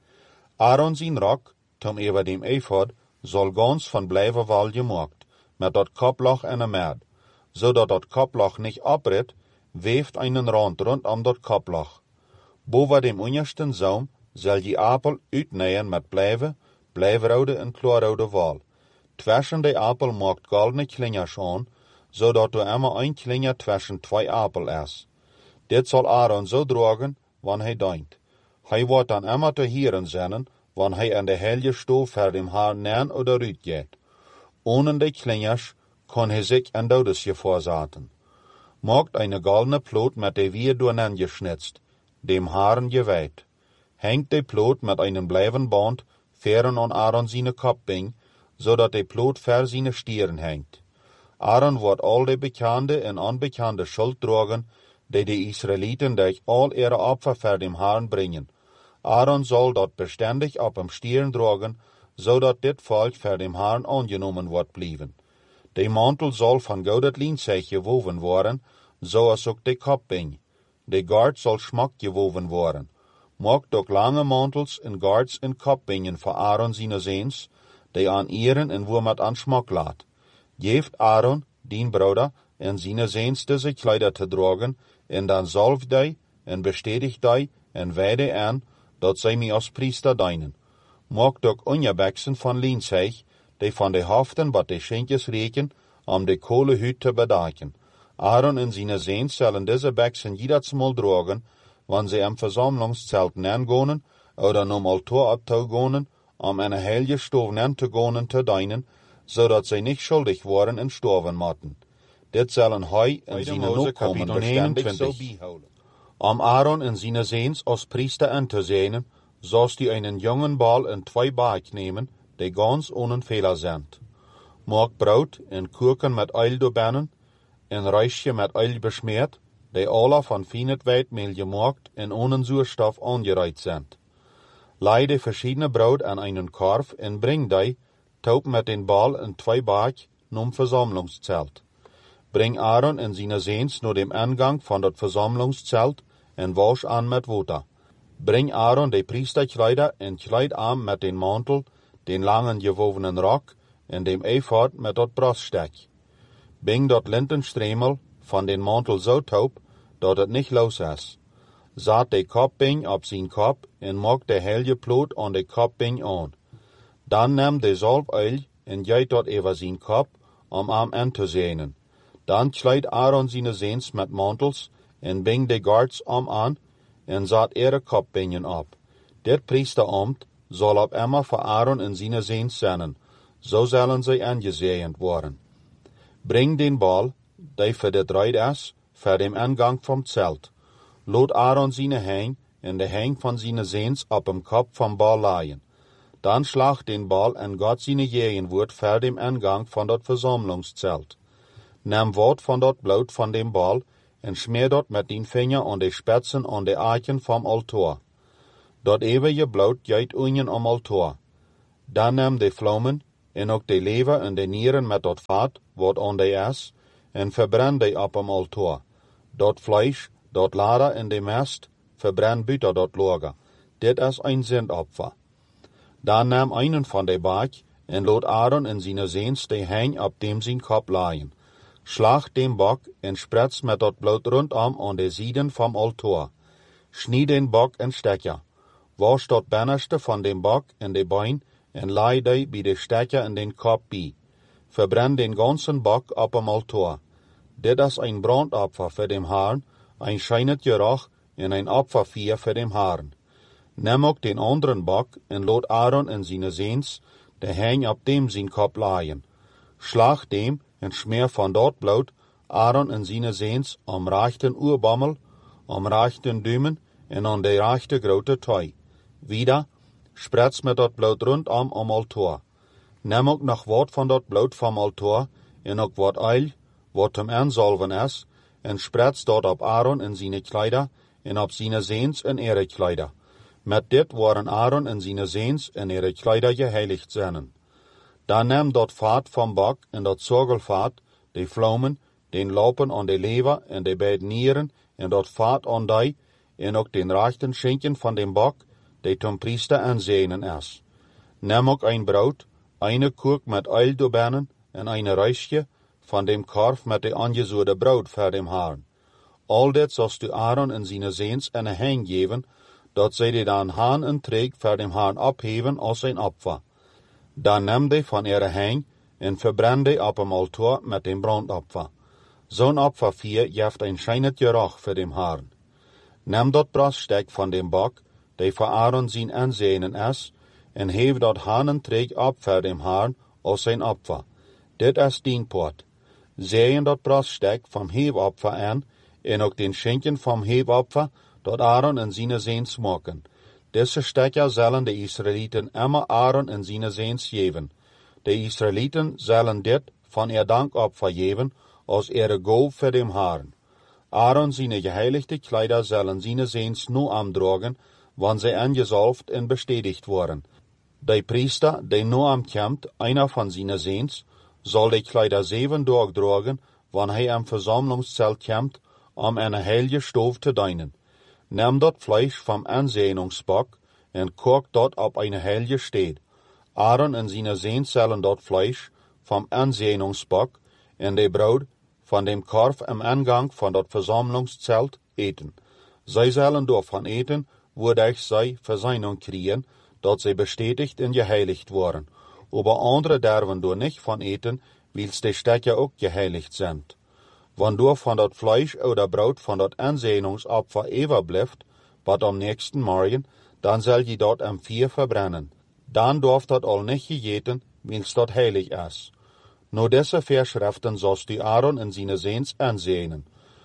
S1: Aaron sein Rock, zum über dem Ephod, soll ganz von Bleiverwall gemacht, mit dat Kopfloch en een Merd, zodat dat Kopfloch nicht abritt, weeft einen Rand rund om dat Kopfloch. Boven dem ondersten Saum zal je apel uitnijden met blijverrode en kloorrode wal. Tussen de apel maakt goldene klingers aan, zodat du immer een klinger tussen 2 apel is. Dit zal Aaron zo dragen, wanneer hij dient. Hij wordt dan immer te hieren zijn, wanneer hij aan de heilige stof voor dem haar neer oder uit gaat. Ohne de klingers kan hij zich een dodesje voorzaten. Maakt eine goldene Plot met de vier doornen geschnitzt, dem Haaren geweiht. Hängt de Plot mit einem bleiben Band fern an Aaron seine Kopf bing, zodat de Plot ver seine Stieren hängt. Aaron wordt al de bekannte en onbekannte Schuld dragen, die de Israeliten durch all ihre Opfer vor dem Herrn bringen. Aaron soll dort beständig op dem Stieren dragen, zodat dit Volk vor dem Herrn angenommen wordt blijven. De Mantel soll von goudet Lienzech gewoven worden, zoals ook de Kopf bing. De Gard soll schmack gewoven worden. Maakt ook lange Mantels en Gards en Kopbingen voor Aaron seine Sehns, die an ihren en wo met aan schmack laat. Geeft Aaron, dien Bruder, en seine Sehns deze Kleider te dragen, en dan salf die, en bestätigt die, en weide aan, dat zij mij als priester dienen. Maakt ook onderbeksen van Lienzech, die van de haften wat de schenkjes reken, om de kohlehut te bedaken. Aaron en seine Sehns zullen deze beksen jedersmal dragen, wanneer ze am Versammlungszelt neergonen, oder nom Altar abtaugonen, om eine heilige Stof neergonen te dienen, zodat zij niet schuldig worden en sterven moeten. Dit zullen hij en seine Nachkommen beständig so behouden. Om Aaron en seine Sehns als Priester anzusehen, sollst du einen jungen Ball en 2 Baak nemen, die ganz ohne Fehler sind. Maak Brot en Kuchen mit Öl doorbannen, en Reisje met Öl besmeerd, die alle van fijnet Weitmehl gemaakt en ohne Zuurstoff angereiht sind. Leide verschiedene Brot an einen Korb en bring die, taub mit den Ball en 2 Baak, num Versammlungszelt. Bring Aaron en seine Sehns nur dem Eingang von dat Versammlungszelt en wasch an mit Wasser. Bring Aaron de Priesterkleider en kleid an mit den Mantel, den langen gewovenen Rock en dem Ephod mit dat Broststek. Bring dat Lintenstremel van den Mantel so taub, dat het nicht los is. Zat de Kopbing op zijn kop en maak de heilige Plot aan de Kopbing aan. Dan neem de Salböl en giet dat over zijn kop, om am aan te zenen. Dan kleid Aaron seine Sehns met mantels en bing de Gards aan en zat ihre Kopbingen op. Dit priesterambt zal op immer voor Aaron en seine Sehns zijn, zo zullen zij aangesehen worden. Bring den Ball, die für dit Reid is, voor dem Eingang vom Zelt. Laat Aaron seine Hang en de Hang van seine Sehns op dem Kopf vom Ball leihen. Dann slag den Ball en Gott seine Gegenwart vor dem Eingang von dat Versammlungszelt. Nam Wort von dat Blut von dem Ball en schmeer dat met den Finger an de Spitzen an de Eichen vom Altar. Dat eeuwige Blut geht unten am Altar. Dan nam de Vlammen en ook de lever en de nieren met dat vat, wat aan de is, en verbrand de op am Altar. Dat Fleisch, dat Lader en de mest, verbrand buiten dat lager. Dit is een zendopfer. Dan nam einen van de baak en lood Aaron en zijn zeens de heng op dem zijn kop laaien. Slag dem bok en spretst met dat bloed rondom aan de zijden vom Altar. Schnied den bok en stekker. Wasch dat binnerste van dem bok en de bein en laai die bij de stekker en den kop bij. Verbrand den ganzen bok op am Altar. Dit is een brandopfer voor dem Herrn, een schijnet geruch en een opfervier voor dem Herrn. Neem ook den anderen bok en lood Aaron en zijn zeens de heng op dem zijn kop laaien. Slag dem en schmeer van dat bloed Aaron en zijn zeens am rechten oorbammel, am rechten duimen en aan de rechte grote toe. Wieder, sprets met dat bloed rondom am Altar. Neem ook nog wat van dat bloed vom Altar en ook wat oil, wat hem aanzalven is, en sprets dat op Aaron en zijn kleider en op zijn zeens en ihre kleider. Met dit waren Aaron en zijn zeens en ihre kleider geheiligd zijn. Dan neem dat vaat vom bok en dat zorgelvaat, de vlammen, den lopen aan de lever en de beide nieren en dat vaat aan die, en ook den rechten schenken van den bok, de tom priester aanzenen is. Neem ook een brood, eine koek met oil doorbennen en een reisje van dem korf met de aangezoerde brood voor dem Herrn. Al dit zost du Aaron en zijn zeens en een heng geven, dat zij die dan haan en treek voor dem Herrn opheven als een opfer. Dan neem de van ihre heng en verbrand de op dem Altar met dem brandopfer. Zo'n opfervier geeft een schijnet geruch voor dem Herrn. Neem dat braststek van dem bok, die voor Aaron zijn aanzenen is, en heef dat haan en treek op voor dem Herrn als zijn opfer. Dit is dienpoort. Zeeën dat braststek vom heefopfer aan, en ook den schenken vom heefopfer, dat Aaron en zijn zeens maken. Deze stekker zullen de Israëlieten immer Aaron en zijn zeens geven. De Israëlieten zullen dit van ihr dankopfer geven, als ihre Gold voor dem Herrn. Aaron zijn geheiligde kleider zullen zijn zeens nu aandragen, wanneer zij angezalfd en bestätigt worden. De priester, die nu aankomt, einer van zijn zeens, zal de kleider 7 dagen dragen, wanneer hij am Versammlungszelt komt, om een heilige stof te dienen. Neem dat Fleisch vom Aanzehnungsbok en kook dat op een heilige steed. Aaron en zijn zeens zullen dat Fleisch vom Aanzehnungsbok en de brood van dem korf am Eingang van dat Versammlungszelt eten. Zij zullen daarvan eten, wodurch zij Verseinung kriegen, dat zij bestätigt en geheiligd worden. Aber andere derven door nicht van eten, wils de stekker ook geheiligd zijn. Wanneer van dat Fleisch oder brood van dat Aanzehnungsopfer overblijft, wat am nächsten Morgen, dan zal je dat am 4 verbrennen. Dan darf dat al nicht gegeten, wils dat heilig is. No deze Verschriften zost du Aaron en zijn zeens aanzenen.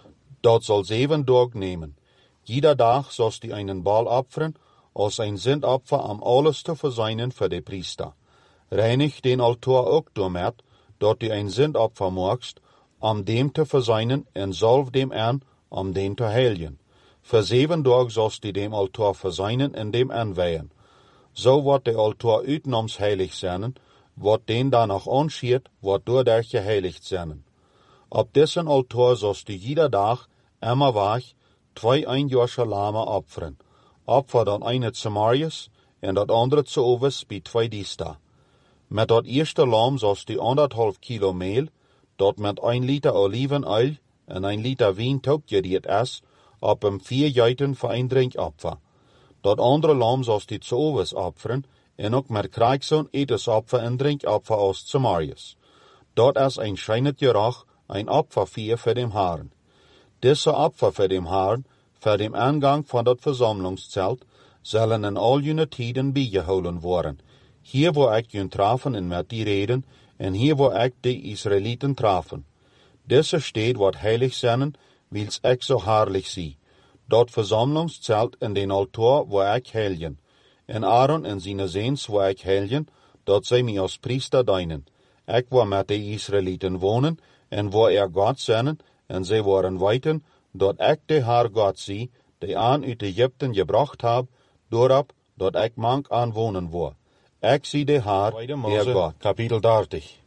S1: Dat zal 7 Tage nemen. Jeder dag zost du einen Ball opfern, als ein Sündopfer am alles te verseinen für de priester. Reinig den Altar ook damit, dat du ein Sündopfer magst, om dem te verseinen en salf dem aan, om den te heiligen. Für 7 Tage zost du dem Altar verseinen en dem aanweihen. So wordt de Altar uitnoms heilig zijn, wat den danach anschiert, wordt doordat geheiligd zijn. Op dessen Altar zost du jeder dag, immer wach, 2 einjährige Lame opfern. Opfer dan eine zu Marius en dat andere zu Oves bij 2 Diesta. Met dat eerste lam zost du 1,5 kilo meel, dat met 1 liter olivenolie en 1 liter wien toegediend is, op hem 4 juiten voor een drinkopfer. Dat andere lam zost du zu Oves opfern, en ook met krijgzo'n etensopfer en drinkopfer als zu Marius. Dat is een schijnet geruch, een opfervier voor dem Herrn. Deze opfer voor dem Herrn, voor dem Eingang van dat Versammlungszelt, zullen in al jene tijden bijgehouden worden. Hier wo ik jun trafen en met die reden, en hier wo ik de Israëlieten trafen. Deze steed wordt heilig zijn, wils ik zo herrlich zie. Dat Versammlungszelt en den Altar wo ik heiligen. En Aaron en zijn zeens wou ik helgen, dat zij mij als priester dienen. Ik wou met de Israëlieten wonen, en wou God zenden, en zij waren weten, dat ik de Heer God zie, die aan uit Egypten gebracht heb, doorop dat ik mank aan wonen wou. Ik zie de Heer God. Kapitel 30.